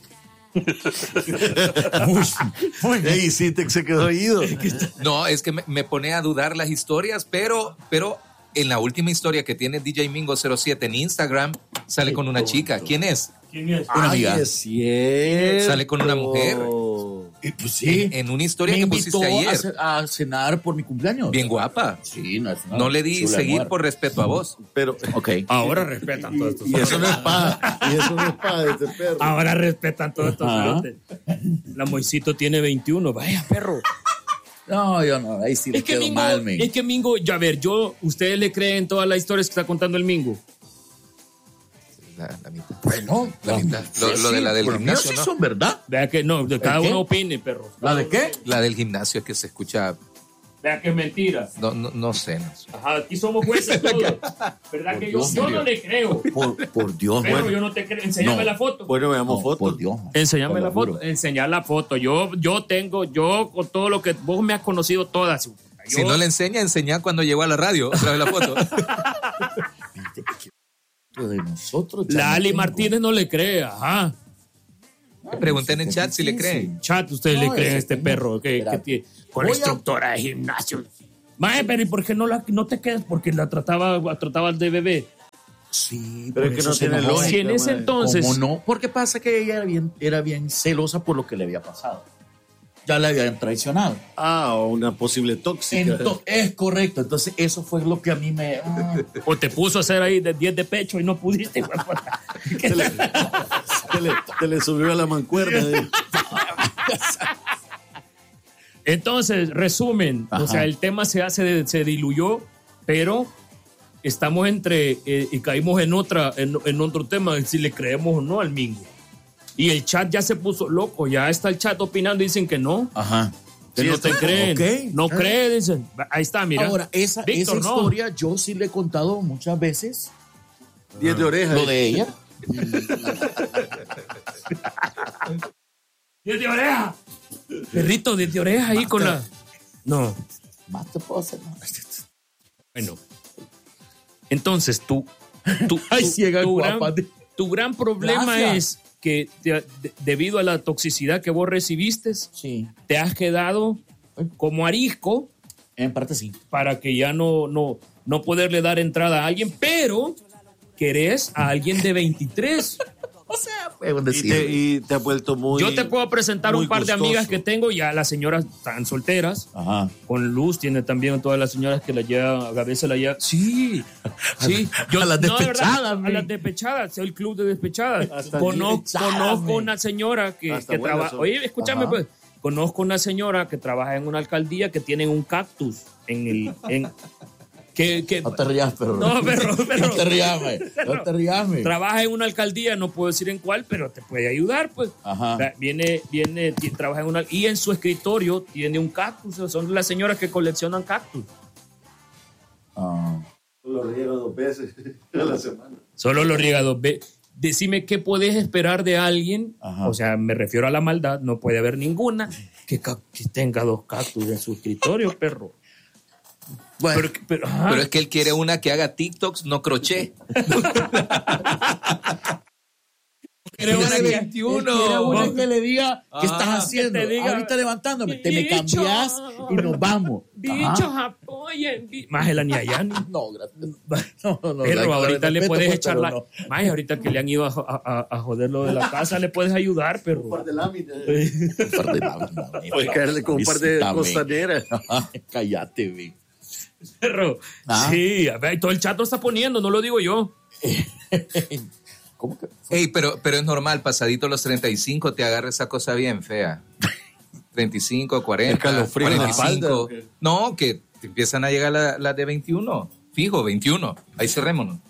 Ey, sí, te, se quedó oído. No, es que me, me pone a dudar las historias, pero, pero en la última historia que tiene D J Mingo cero siete en Instagram, sale con una chica. ¿Quién es? ¿Quién es? Una Ay, amiga. es cierto. Sale con una mujer. Y pues sí. En, en una historia me que invitó pusiste a, ayer. ce- a cenar por mi cumpleaños. Bien guapa. Sí, no, es una No le di chula de seguir mujer. por respeto a vos. Pero, Ok. Ahora respetan todos estos y eso no es paja. Y eso no es paja de este perro. Ahora respetan todos estos Ajá. pelotes. La Moisito tiene veintiuno. Vaya, perro. No, yo no. Ahí sí le Es que, quedo Mingo, mal, men. es que Mingo, ya a ver, yo, ¿ustedes le creen todas las historias que está contando el Mingo? La, la mitad. Bueno, La mitad. Lo- lo de la del por mí gimnasio, sí ¿no? son verdad. Vea que no, de cada qué? uno opine, perro. ¿La de qué? La del gimnasio que se escucha. Vea que es mentira. No, no, no sé. No sé. Ajá, aquí somos jueces todos. ¿Verdad Por que yo, Dios, yo no Mario. le creo? Por, por Dios, Pero bueno. yo no te creo. Enséñame No. la foto. Bueno, veamos No, fotos. por Dios. Enséñame Te lo la foto. juro. Enseñar la foto. Yo, yo tengo, yo con todo lo que vos me has conocido todas. Yo- Si no le enseña, enseña cuando llegó a la radio. Otra vez la foto. De nosotros. ya La no Ali tengo. Martínez no le cree, ajá. Pregunten en chat si le creen. Chat, ustedes No, le creen a ese este no. perro que, que Espérate. tiene con Voy a- instructora de gimnasio. Mae, pero ¿y por qué no, la, no te quedas? Porque la trataba, la trataba de bebé. Sí, Pero por es que eso no se tiene enojó. lógica. Si en ese mae. entonces... ¿Cómo no? Porque pasa que ella era bien, era bien celosa por lo que le había pasado. Ya le habían traicionado. Ah, o una posible tóxica. Ento- es correcto. Entonces, eso fue lo que a mí me. ah, O te puso a hacer ahí de diez de pecho y no pudiste. Güey, puta. Te le, te le- te le subió a la mancuerna. de- Entonces, resumen, Ajá. o sea, el tema se hace, se diluyó, pero estamos entre, eh, y caímos en otra, en, en otro tema, si le creemos o no al Mingo. Y el chat ya se puso loco, ya está el chat opinando y dicen que no, Ajá. que Sí, no te está- creen, ok. no creen, dicen. Ahí está, mira. Ahora, esa, Víctor, esa no. historia yo sí le he contado muchas veces. Diez de oreja. Lo de ella. ¡Diez de oreja! Perrito, diez de oreja ahí con la... No, Más te puedo hacer. No. bueno. Entonces, tú... tú Ay, tú- ciega tu, guapa. gran, tu gran problema Gracias. es que te- de- debido a la toxicidad que vos recibiste, Sí. te has quedado como arisco En parte sí. para que ya no, no, no poderle dar entrada a alguien, pero querés a alguien de veintitrés. O sea, fue un Y decir. te, y te ha vuelto muy. Yo te puedo presentar muy un par de gustoso. amigas que tengo, ya las señoras están solteras. Ajá. Con Luz tiene también todas las señoras que la lleva, a veces la lleva. Sí, sí. A las no, de verdad, despechadas, a men. las despechadas, soy el club de despechadas. Hasta Conozco, despechadas, conozco men. una señora que, Hasta que buenas trabaja. son. Oye, escúchame, Ajá. pues. Conozco una señora que trabaja en una alcaldía que tiene un cactus en el. En, que, que, No te rías, pero. No, perro, perro. No te rías, me. No te rías, me. trabaja en una alcaldía, no puedo decir en cuál, pero te puede ayudar, pues. Ajá. O sea, viene, viene, ti- trabaja en una y en su escritorio tiene un cactus. O sea, son las señoras que coleccionan cactus. Ah. Lo riego dos veces a la semana. Solo los riega dos veces. Decime qué puedes esperar de alguien. Ajá. O sea, me refiero a la maldad, no puede haber ninguna que, ca- que tenga dos cactus en su escritorio, perro. Bueno, Pero, pero, ajá. Pero es que él quiere una que haga TikToks, no crochet. Quiere una que- veintiuno. él quiere una Vos- que le diga qué Ah, estás haciendo. que te diga, Ahorita levantándome, te me "Bicho". cambias y nos vamos. Bichos, Ajá. apoyen. bi- Más el Aniayani. No, gracias. No, no, Pero con ahorita el le respeto, puedes pues, echar pero la. no. May, ahorita que le han ido a, a- a- a joder lo de la casa, le puedes ayudar, Un perro. par de láminas. Un par de láminas, Puedes caerle con un par de Visítame. costaneras. Cállate, vi. Perro. Ah. Sí, a ver, todo el chat lo está poniendo, no lo digo yo. ¿Cómo que? Ey, pero, pero es normal, pasadito los treinta y cinco te agarra esa cosa bien fea. treinta y cinco, cuarenta, Escalofrío en la cuarenta y cinco. espalda, ¿o qué? No, que te empiezan a llegar las la de veintiuno. Fijo, veintiuno. Ahí cerrémonos.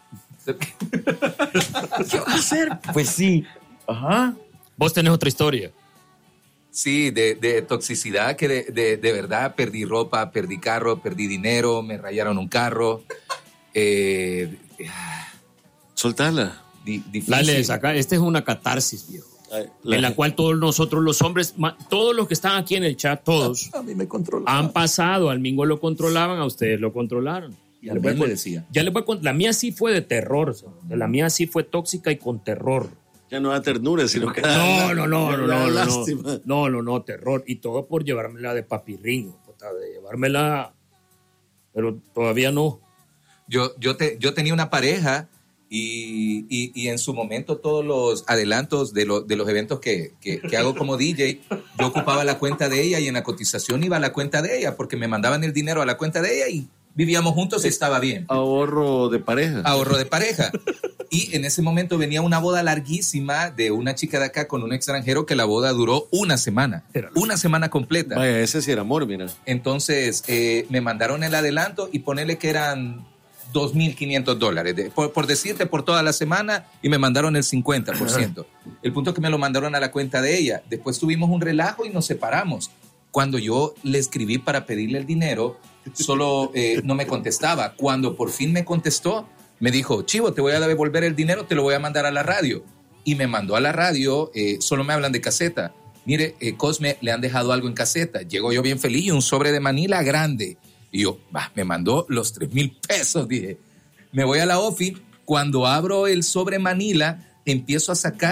¿Qué va a hacer? Pues sí. Ajá. Vos tenés otra historia. Sí, de, de toxicidad que de, de, de verdad perdí ropa, perdí carro, perdí dinero, me rayaron un carro. Eh, Soltala. di- difícil. Dale, saca. Esta es una catarsis, viejo. Ay, En la cual todos nosotros, los hombres, ma- todos los que están aquí en el chat, todos, A mí me controla. han pasado. Al Mingo lo controlaban, a ustedes lo controlaron. Y a mí me decía. Ya les voy a cont- la mía sí fue de terror. o sea, la mía sí fue tóxica y con terror. Ya no da ternura, sino que No, no, no, no, da no, no, lástima. no, no, no, terror. Y todo por llevármela de papirringo, puta, de llevármela, pero todavía no. Yo, yo, te, yo tenía una pareja y, y, y en su momento todos los adelantos de, lo- de los eventos que, que, que hago como D J, yo ocupaba la cuenta de ella y en la cotización iba a la cuenta de ella porque me mandaban el dinero a la cuenta de ella y vivíamos juntos y estaba bien. Ahorro de pareja. Ahorro de pareja. Y en ese momento venía una boda larguísima de una chica de acá con un extranjero que la boda duró una semana. Era- Una semana completa. Vaya, ese sí era amor, mira. Entonces eh, me mandaron el adelanto y ponerle que eran dos mil quinientos dólares, de- por, por decirte, por toda la semana, y me mandaron el cincuenta por ciento. El punto es que me lo mandaron a la cuenta de ella. Después tuvimos un relajo y nos separamos. Cuando yo le escribí para pedirle el dinero, solo eh, no me contestaba. Cuando por fin me contestó, me dijo, Chivo, te voy a devolver el dinero, te lo voy a mandar a la radio. Y me mandó a la radio, eh, solo me hablan de caseta. Mire, eh, Cosme, le han dejado algo en caseta. Llego yo bien feliz y un sobre de Manila grande. Y yo, bah, me mandó los tres mil pesos, dije. Me voy a la ofi, cuando abro el sobre Manila, empiezo a sacar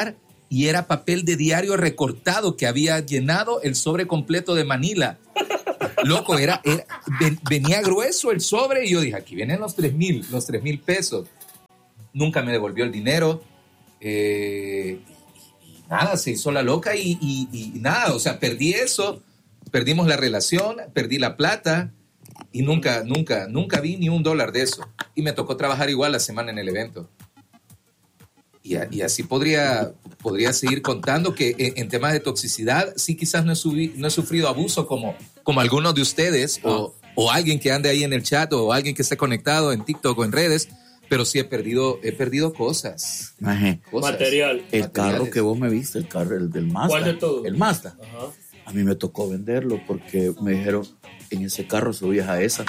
y era papel de diario recortado que había llenado el sobre completo de Manila. Loco, era, era ven, venía grueso el sobre y yo dije, aquí vienen los tres mil, los tres mil pesos. Nunca me devolvió el dinero. Eh, nada, se hizo la loca y, y, y nada, o sea, perdí eso, perdimos la relación, perdí la plata y nunca, nunca, nunca vi ni un dólar de eso. Y me tocó trabajar igual la semana en el evento. Y, a, y así podría, podría seguir contando que en, en temas de toxicidad, sí quizás no he, subi, no he sufrido abuso como, como algunos de ustedes no. o, o alguien que ande ahí en el chat o alguien que esté conectado en TikTok o en redes, pero sí he perdido, he perdido cosas. Maje, cosas. Material. el Materiales. carro que vos me viste, el carro el del Mazda. ¿Cuál de todos? El Mazda. Ajá. A mí me tocó venderlo porque me dijeron, en ese carro subías a esa.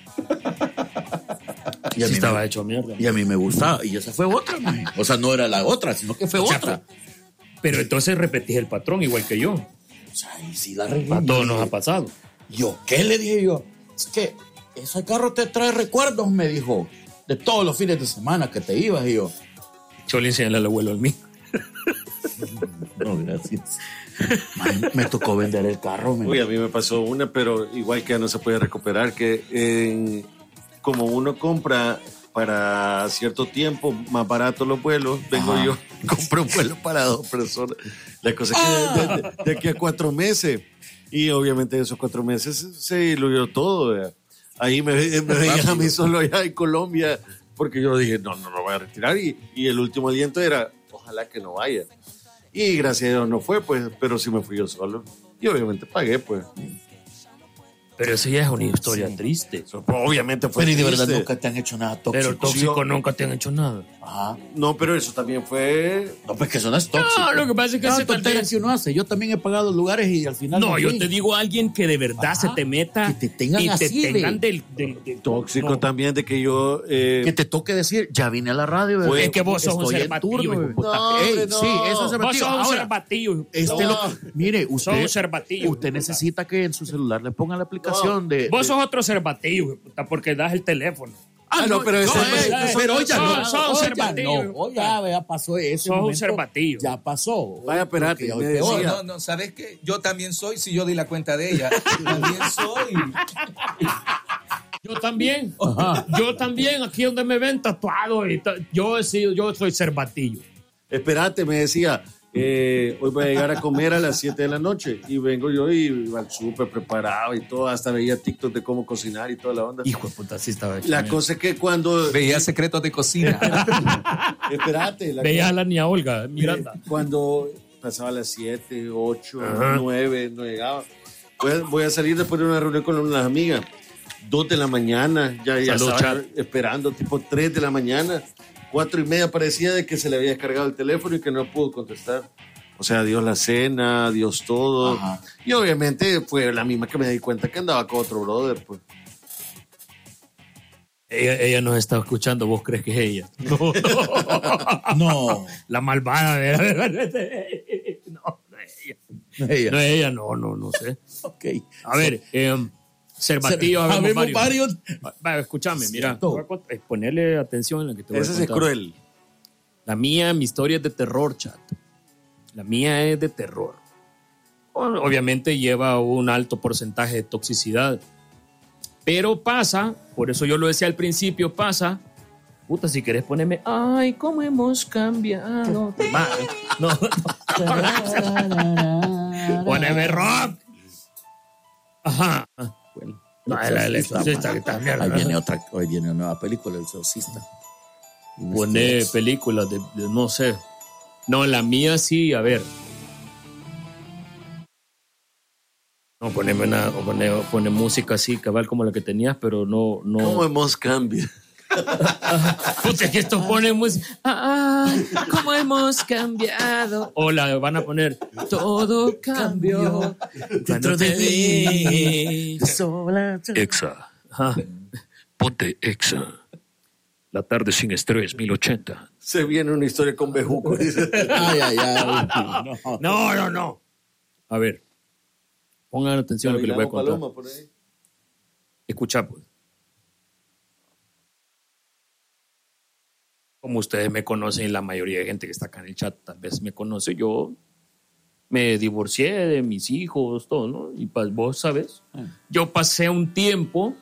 Y a, Sí mí estaba me, hecho mierda. y a mí me gustaba. Y esa fue otra, maje. O sea, no era la otra, sino que fue O sea, otra. Pero entonces repetís el patrón igual que yo. O sea, y sí la regué. A todos nos ha pasado. Yo, ¿qué le dije yo? Es que ese carro te trae recuerdos, me dijo, de todos los fines de semana que te ibas. Y yo, Yo le enseñé al abuelo al mío. no, gracias. Man, me tocó vender el carro. Man. Uy, a mí me pasó una, pero igual que ya no se puede recuperar, que eh, como uno compra para cierto tiempo más barato los vuelos, vengo Ajá. yo, compré un vuelo para dos personas. La cosa es que de, de- de aquí a cuatro meses, y obviamente esos cuatro meses se diluyó todo. ¿verdad? Ahí me, me veían a mí solo allá en Colombia, porque yo dije, no, no lo voy a retirar, y, y el último aliento era, ojalá que no vaya. Y gracias a Dios no fue, pues, pero sí me fui yo solo. Y obviamente pagué, pues. Pero eso ya es una historia triste. Eso, pues, obviamente fue Pero y de verdad triste. nunca te han hecho nada tóxico. Pero tóxico nunca te han hecho nada. Ajá. No, pero eso también fue... No, pues que eso no es tóxico. No, lo que pasa es que No, ese tal tonterías vez- que uno hace. Yo también he pagado lugares y al final. No, yo fui. te digo a alguien que de verdad Ajá. se te meta Que te tengan y te así de- tengan del, del, del- Tóxico no. también de que yo... eh, Que te toque decir, ya vine a la radio. Pues, bebé. es que vos sos un Estoy en cervatillo, turno, hijo de bebé. puta. No, Ey, hombre, no. sí, eso es Vos cervatillo. sos un Ahora, cervatillo. hijo. este No. lo, mire, Sos usted, un cervatillo. usted necesita que en su celular le ponga la aplicación de. Vos de- sos otro cervatillo, hijo de puta, porque das el teléfono. Ah, no, pero ese- eh, ese- pero hoy ya sos- no. sos hoy ya cervatillo. no. Hoy ya, ya pasó ese Sos un momento. cervatillo. Ya pasó. Vaya, espérate, Porque hoy me peor. decía- No, no, ¿sabes qué? Yo también soy, si yo di la cuenta de ella, también soy. Yo también. Ajá. Yo también, aquí donde me ven tatuado. Y ta- yo, he sido, yo soy cervatillo. Espérate, me decía, eh, hoy voy a llegar a comer a las siete de la noche. Y vengo yo y iba al súper preparado y todo. Hasta veía TikTok de cómo cocinar y toda la onda. Hijo de puta, sí estaba hecho. La mierda. cosa es que cuando... Veía secretos de cocina. Espérate. La Veía a cosa- la niña Olga Miranda. Cuando pasaba las siete, ocho, Ajá. nueve, no llegaba. Voy a, voy a salir después de una reunión con unas amigas. dos de la mañana, ya, ya Salud, estaba chat. esperando, tipo tres de la mañana. cuatro y media parecía de que se le había descargado el teléfono y que no pudo contestar. O sea, Dios la cena, Dios todo. Ajá. Y obviamente fue la misma que me di cuenta que andaba con otro brother, pues. Ella, ella nos está escuchando, ¿vos crees que es ella? No. No. La malvada, ¿verdad? No, no es ella. Ella. No es ella, no, no, no sé. Ok. A ver, eh, Cervatillo, Habemos habemos varios. varios. Va, escúchame, mira, Cierto. voy a cont- eh, ponerle atención en la que te voy a Ese sí es contar. cruel. La mía, mi historia es de terror, chat. La mía es de terror. O- Obviamente lleva un alto porcentaje de toxicidad. Pero pasa, por eso yo lo decía al principio, pasa. Puta, si querés ponerme, ay, cómo hemos cambiado. Va, no, no. Poneme rock. Ajá. Bueno, no, es la del exorcista que está mierda. Ahí viene otra, hoy viene una nueva película, El Exorcista. Pone películas de, de- no sé. No, la mía sí, a ver. No, poneme una, o pone, o pone música así, cabal como la que tenías, pero no, no. ¿Cómo hemos cambiado? Puta, que esto pone música. Ay, cómo hemos cambiado. O la van a poner todo cambió dentro de mí. Exa. Ajá. Ponte Exa. La tarde sin estrés, mil ochenta. Se viene una historia con Bejuco. dice. Ay, ay, ay. No. No, no, no. A ver. Pongan atención a lo que les voy a contar. Paloma, por ahí. Escucha, pues. como ustedes me conocen, la mayoría de gente que está acá en el chat tal vez me conoce, yo me divorcié de mis hijos, todo, ¿no? Y pues vos sabes, yo pasé un tiempo...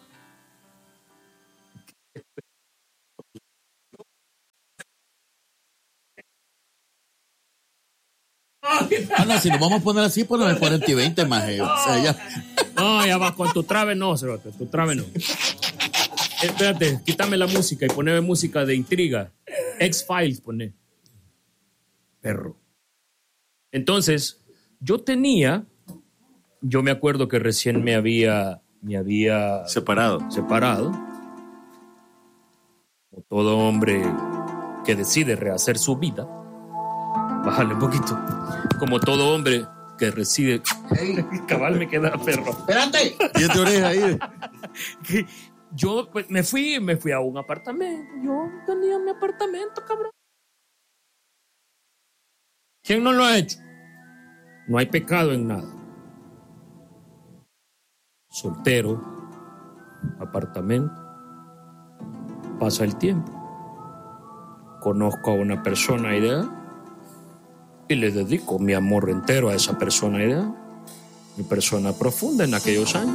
Ah, no, si nos vamos a poner así, pues en cuarenta y veinte más. Eh. O sea, ya. No, ya va, con tu trave no, Cerote, tu trave no. Espérate, quítame la música y poneme música de intriga. X-Files, poné. Perro. Entonces, yo tenía, yo me acuerdo que recién me había, me había Separado. separado. Como todo hombre que decide rehacer su vida. Bájale un poquito. Como todo hombre que reside. Cabal me queda perro. Espérate. Diez de oreja ahí. Yo pues, me fui, me fui a un apartamento. Yo tenía mi apartamento, cabrón. ¿Quién no lo ha hecho? No hay pecado en nada. Soltero, apartamento. Pasa el tiempo. Conozco a una persona ideal y le dedico mi amor entero a esa persona ideal. Mi persona profunda en aquellos años.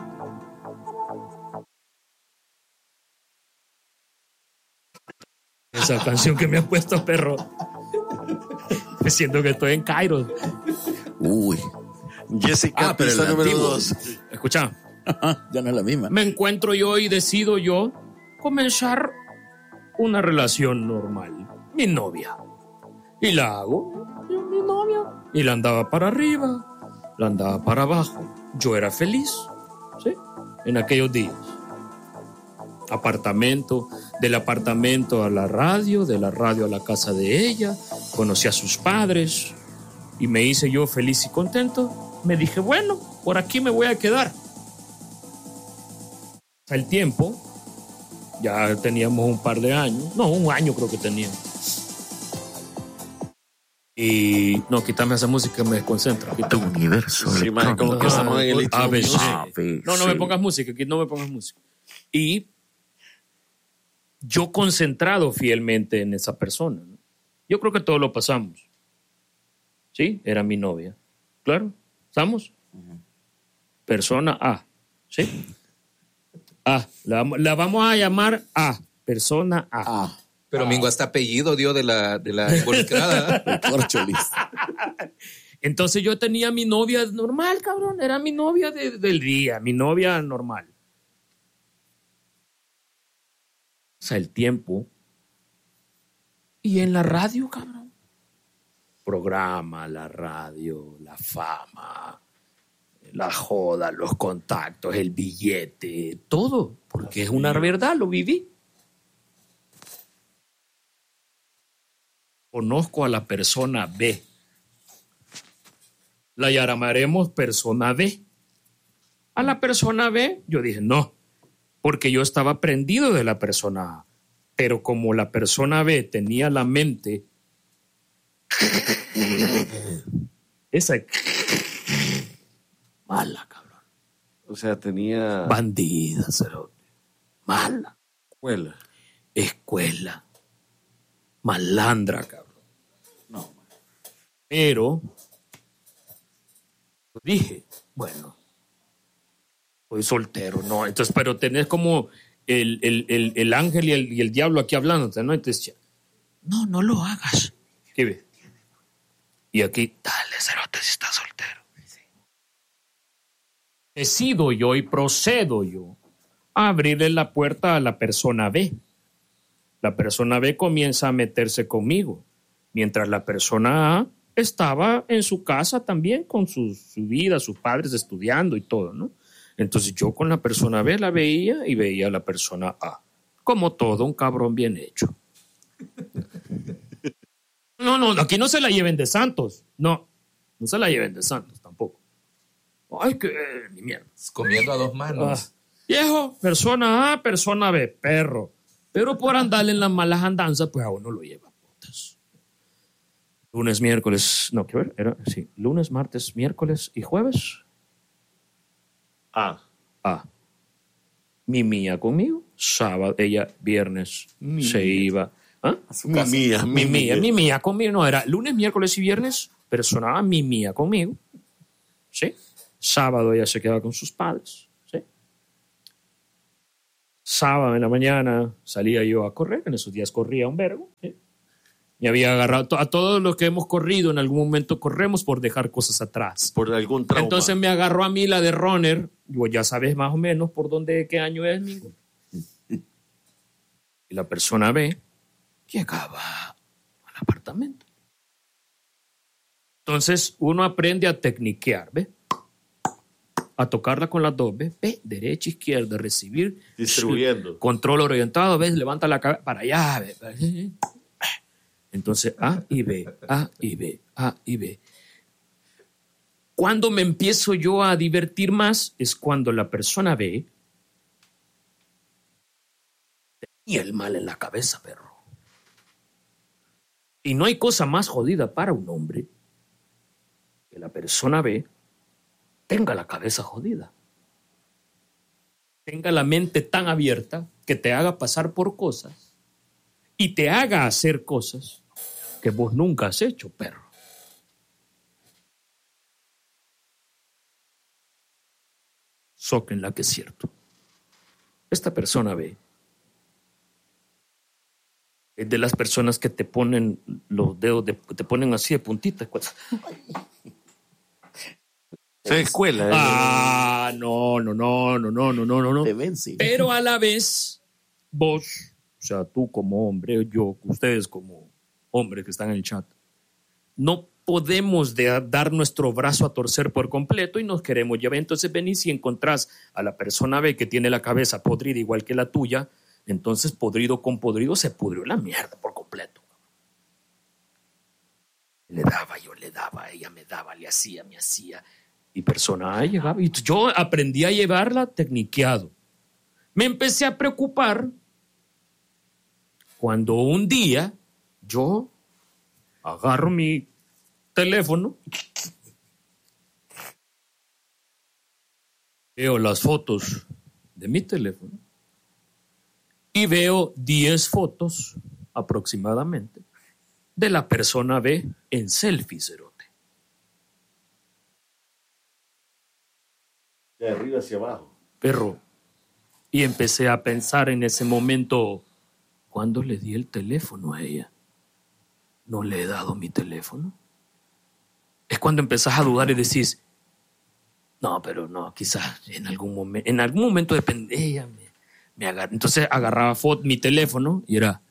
Esa canción que me ha puesto, perro. Siento que estoy en Cairo. Uy. Jessica, Ah, pero pista el número antiguo. dos. Escucha, Ajá, ya no es la misma. me encuentro yo y decido yo comenzar una relación normal. Mi novia. Y la hago. Yo, mi novia. Y la andaba para arriba, la andaba para abajo. Yo era feliz, ¿sí? En aquellos días. Apartamento, del apartamento a la radio, de la radio a la casa de ella. Conocí a sus padres y me hice yo feliz y contento. Me dije, bueno, por aquí me voy a quedar. El tiempo, ya teníamos un par de años, no, un año creo que teníamos. Y no, quítame esa música, me desconcentra. Tu universo. Sí, man, como que estamos en el A B C. A B C. No, no me pongas música, aquí no me pongas música. Y yo concentrado fielmente en esa persona, ¿no? Yo creo que todos lo pasamos. ¿Sí? Era mi novia. ¿Claro? ¿Estamos? Persona A. ¿Sí? A. La, la vamos a llamar A. Persona A. Ah, Pero Mingo hasta apellido dio de la, de la involucrada. el corcholis. Entonces yo tenía mi novia normal, cabrón. Era mi novia de- del día, mi novia normal. O sea, el tiempo. Y en la radio, cabrón. Programa, la radio, la fama, la joda, los contactos, el billete, todo. Porque es una verdad, lo viví. Conozco a la persona B. La llamaremos persona B. A la persona B, yo dije, no, porque yo estaba prendido de la persona A. Pero como la persona B tenía la mente, esa mala, cabrón. O sea, tenía Bandida, cerote. Mala. escuela. Escuela. Malandra, cabrón. No. Pero dije, bueno, soy soltero, ¿no? Entonces, pero tenés como el, el, el, el ángel y el, y el diablo aquí hablándote, ¿no? Entonces, no, no lo hagas. ¿Qué ves? Y aquí, dale, cerote, si estás soltero. Decido yo y procedo yo a abrirle la puerta a la persona B. La persona B comienza a meterse conmigo, mientras la persona A estaba en su casa también con su, su vida, sus padres estudiando y todo, ¿no? Entonces yo con la persona B la veía y veía a la persona A, como todo un cabrón bien hecho. No, no, aquí no se la lleven de santos, no, no se la lleven de santos tampoco. Ay, que ni mierda. Comiendo a dos Ah, manos. viejo, persona A, persona B, perro. Pero por andarle en las malas andanzas, pues a uno lo lleva putas. Lunes, miércoles, no, ¿qué ver? Era, sí, lunes, martes, miércoles y jueves. Ah, A. Mi mía conmigo. Sábado, ella viernes se iba. ¿Ah? A su casa. Mi mía, Mi mía, mi mía conmigo. No, era lunes, miércoles y viernes, personaba mi mía conmigo. ¿Sí? Sábado ella se quedaba con sus padres. ¿Sí? Sábado en la mañana salía yo a correr. En esos días corría un verbo. ¿Sí? Me había agarrado. A todos los que hemos corrido, en algún momento corremos por dejar cosas atrás. Por algún trauma. Entonces me agarró a mí la de runner. Yo, ya sabes más o menos por dónde, qué año es, amigo. Y la persona ve, llegaba al apartamento. Entonces uno aprende a tecniquear, ¿ve? A tocarla con las dos, ¿ve? Ve, derecha, izquierda, recibir. Distribuyendo. Control orientado, ¿ves? Levanta la cabeza para allá, ¿ve? Entonces A y B, A y B, A y B. Cuando me empiezo yo a divertir más es cuando la persona ve y el mal en la cabeza, perro. Y no hay cosa más jodida para un hombre que la persona ve tenga la cabeza jodida. Tenga la mente tan abierta que te haga pasar por cosas y te haga hacer cosas que vos nunca has hecho, perro. Sóquenla que es cierto. Esta persona ve. Es de las personas que te ponen los dedos, de, te ponen así de puntitas. Se escuela. ¿eh? Ah, no, no, no, no, no, no, no, no, no. Demencia. Pero a la vez, vos, o sea, tú como hombre, yo, ustedes como hombres que están en el chat, no podemos de, dar nuestro brazo a torcer por completo y nos queremos llevar. Entonces venís y encontrás a la persona B que tiene la cabeza podrida igual que la tuya. Entonces, podrido con podrido, se pudrió la mierda por completo. Le daba, yo le daba, ella me daba, le hacía, me hacía. Y persona A llegaba. Y yo aprendí a llevarla tecniqueado. Me empecé a preocupar cuando un día yo agarro mi teléfono, veo las fotos de mi teléfono, y veo diez fotos aproximadamente de la persona B en selfie, cerote. De arriba hacia abajo. Perro. Y empecé a pensar en ese momento, ¿cuándo le di el teléfono a ella? ¿No le he dado mi teléfono? Es cuando empezás a dudar y decís, no, pero no, quizás en algún momento, en algún momento depende, ella me... Me agar... Entonces agarraba foto, mi teléfono y era,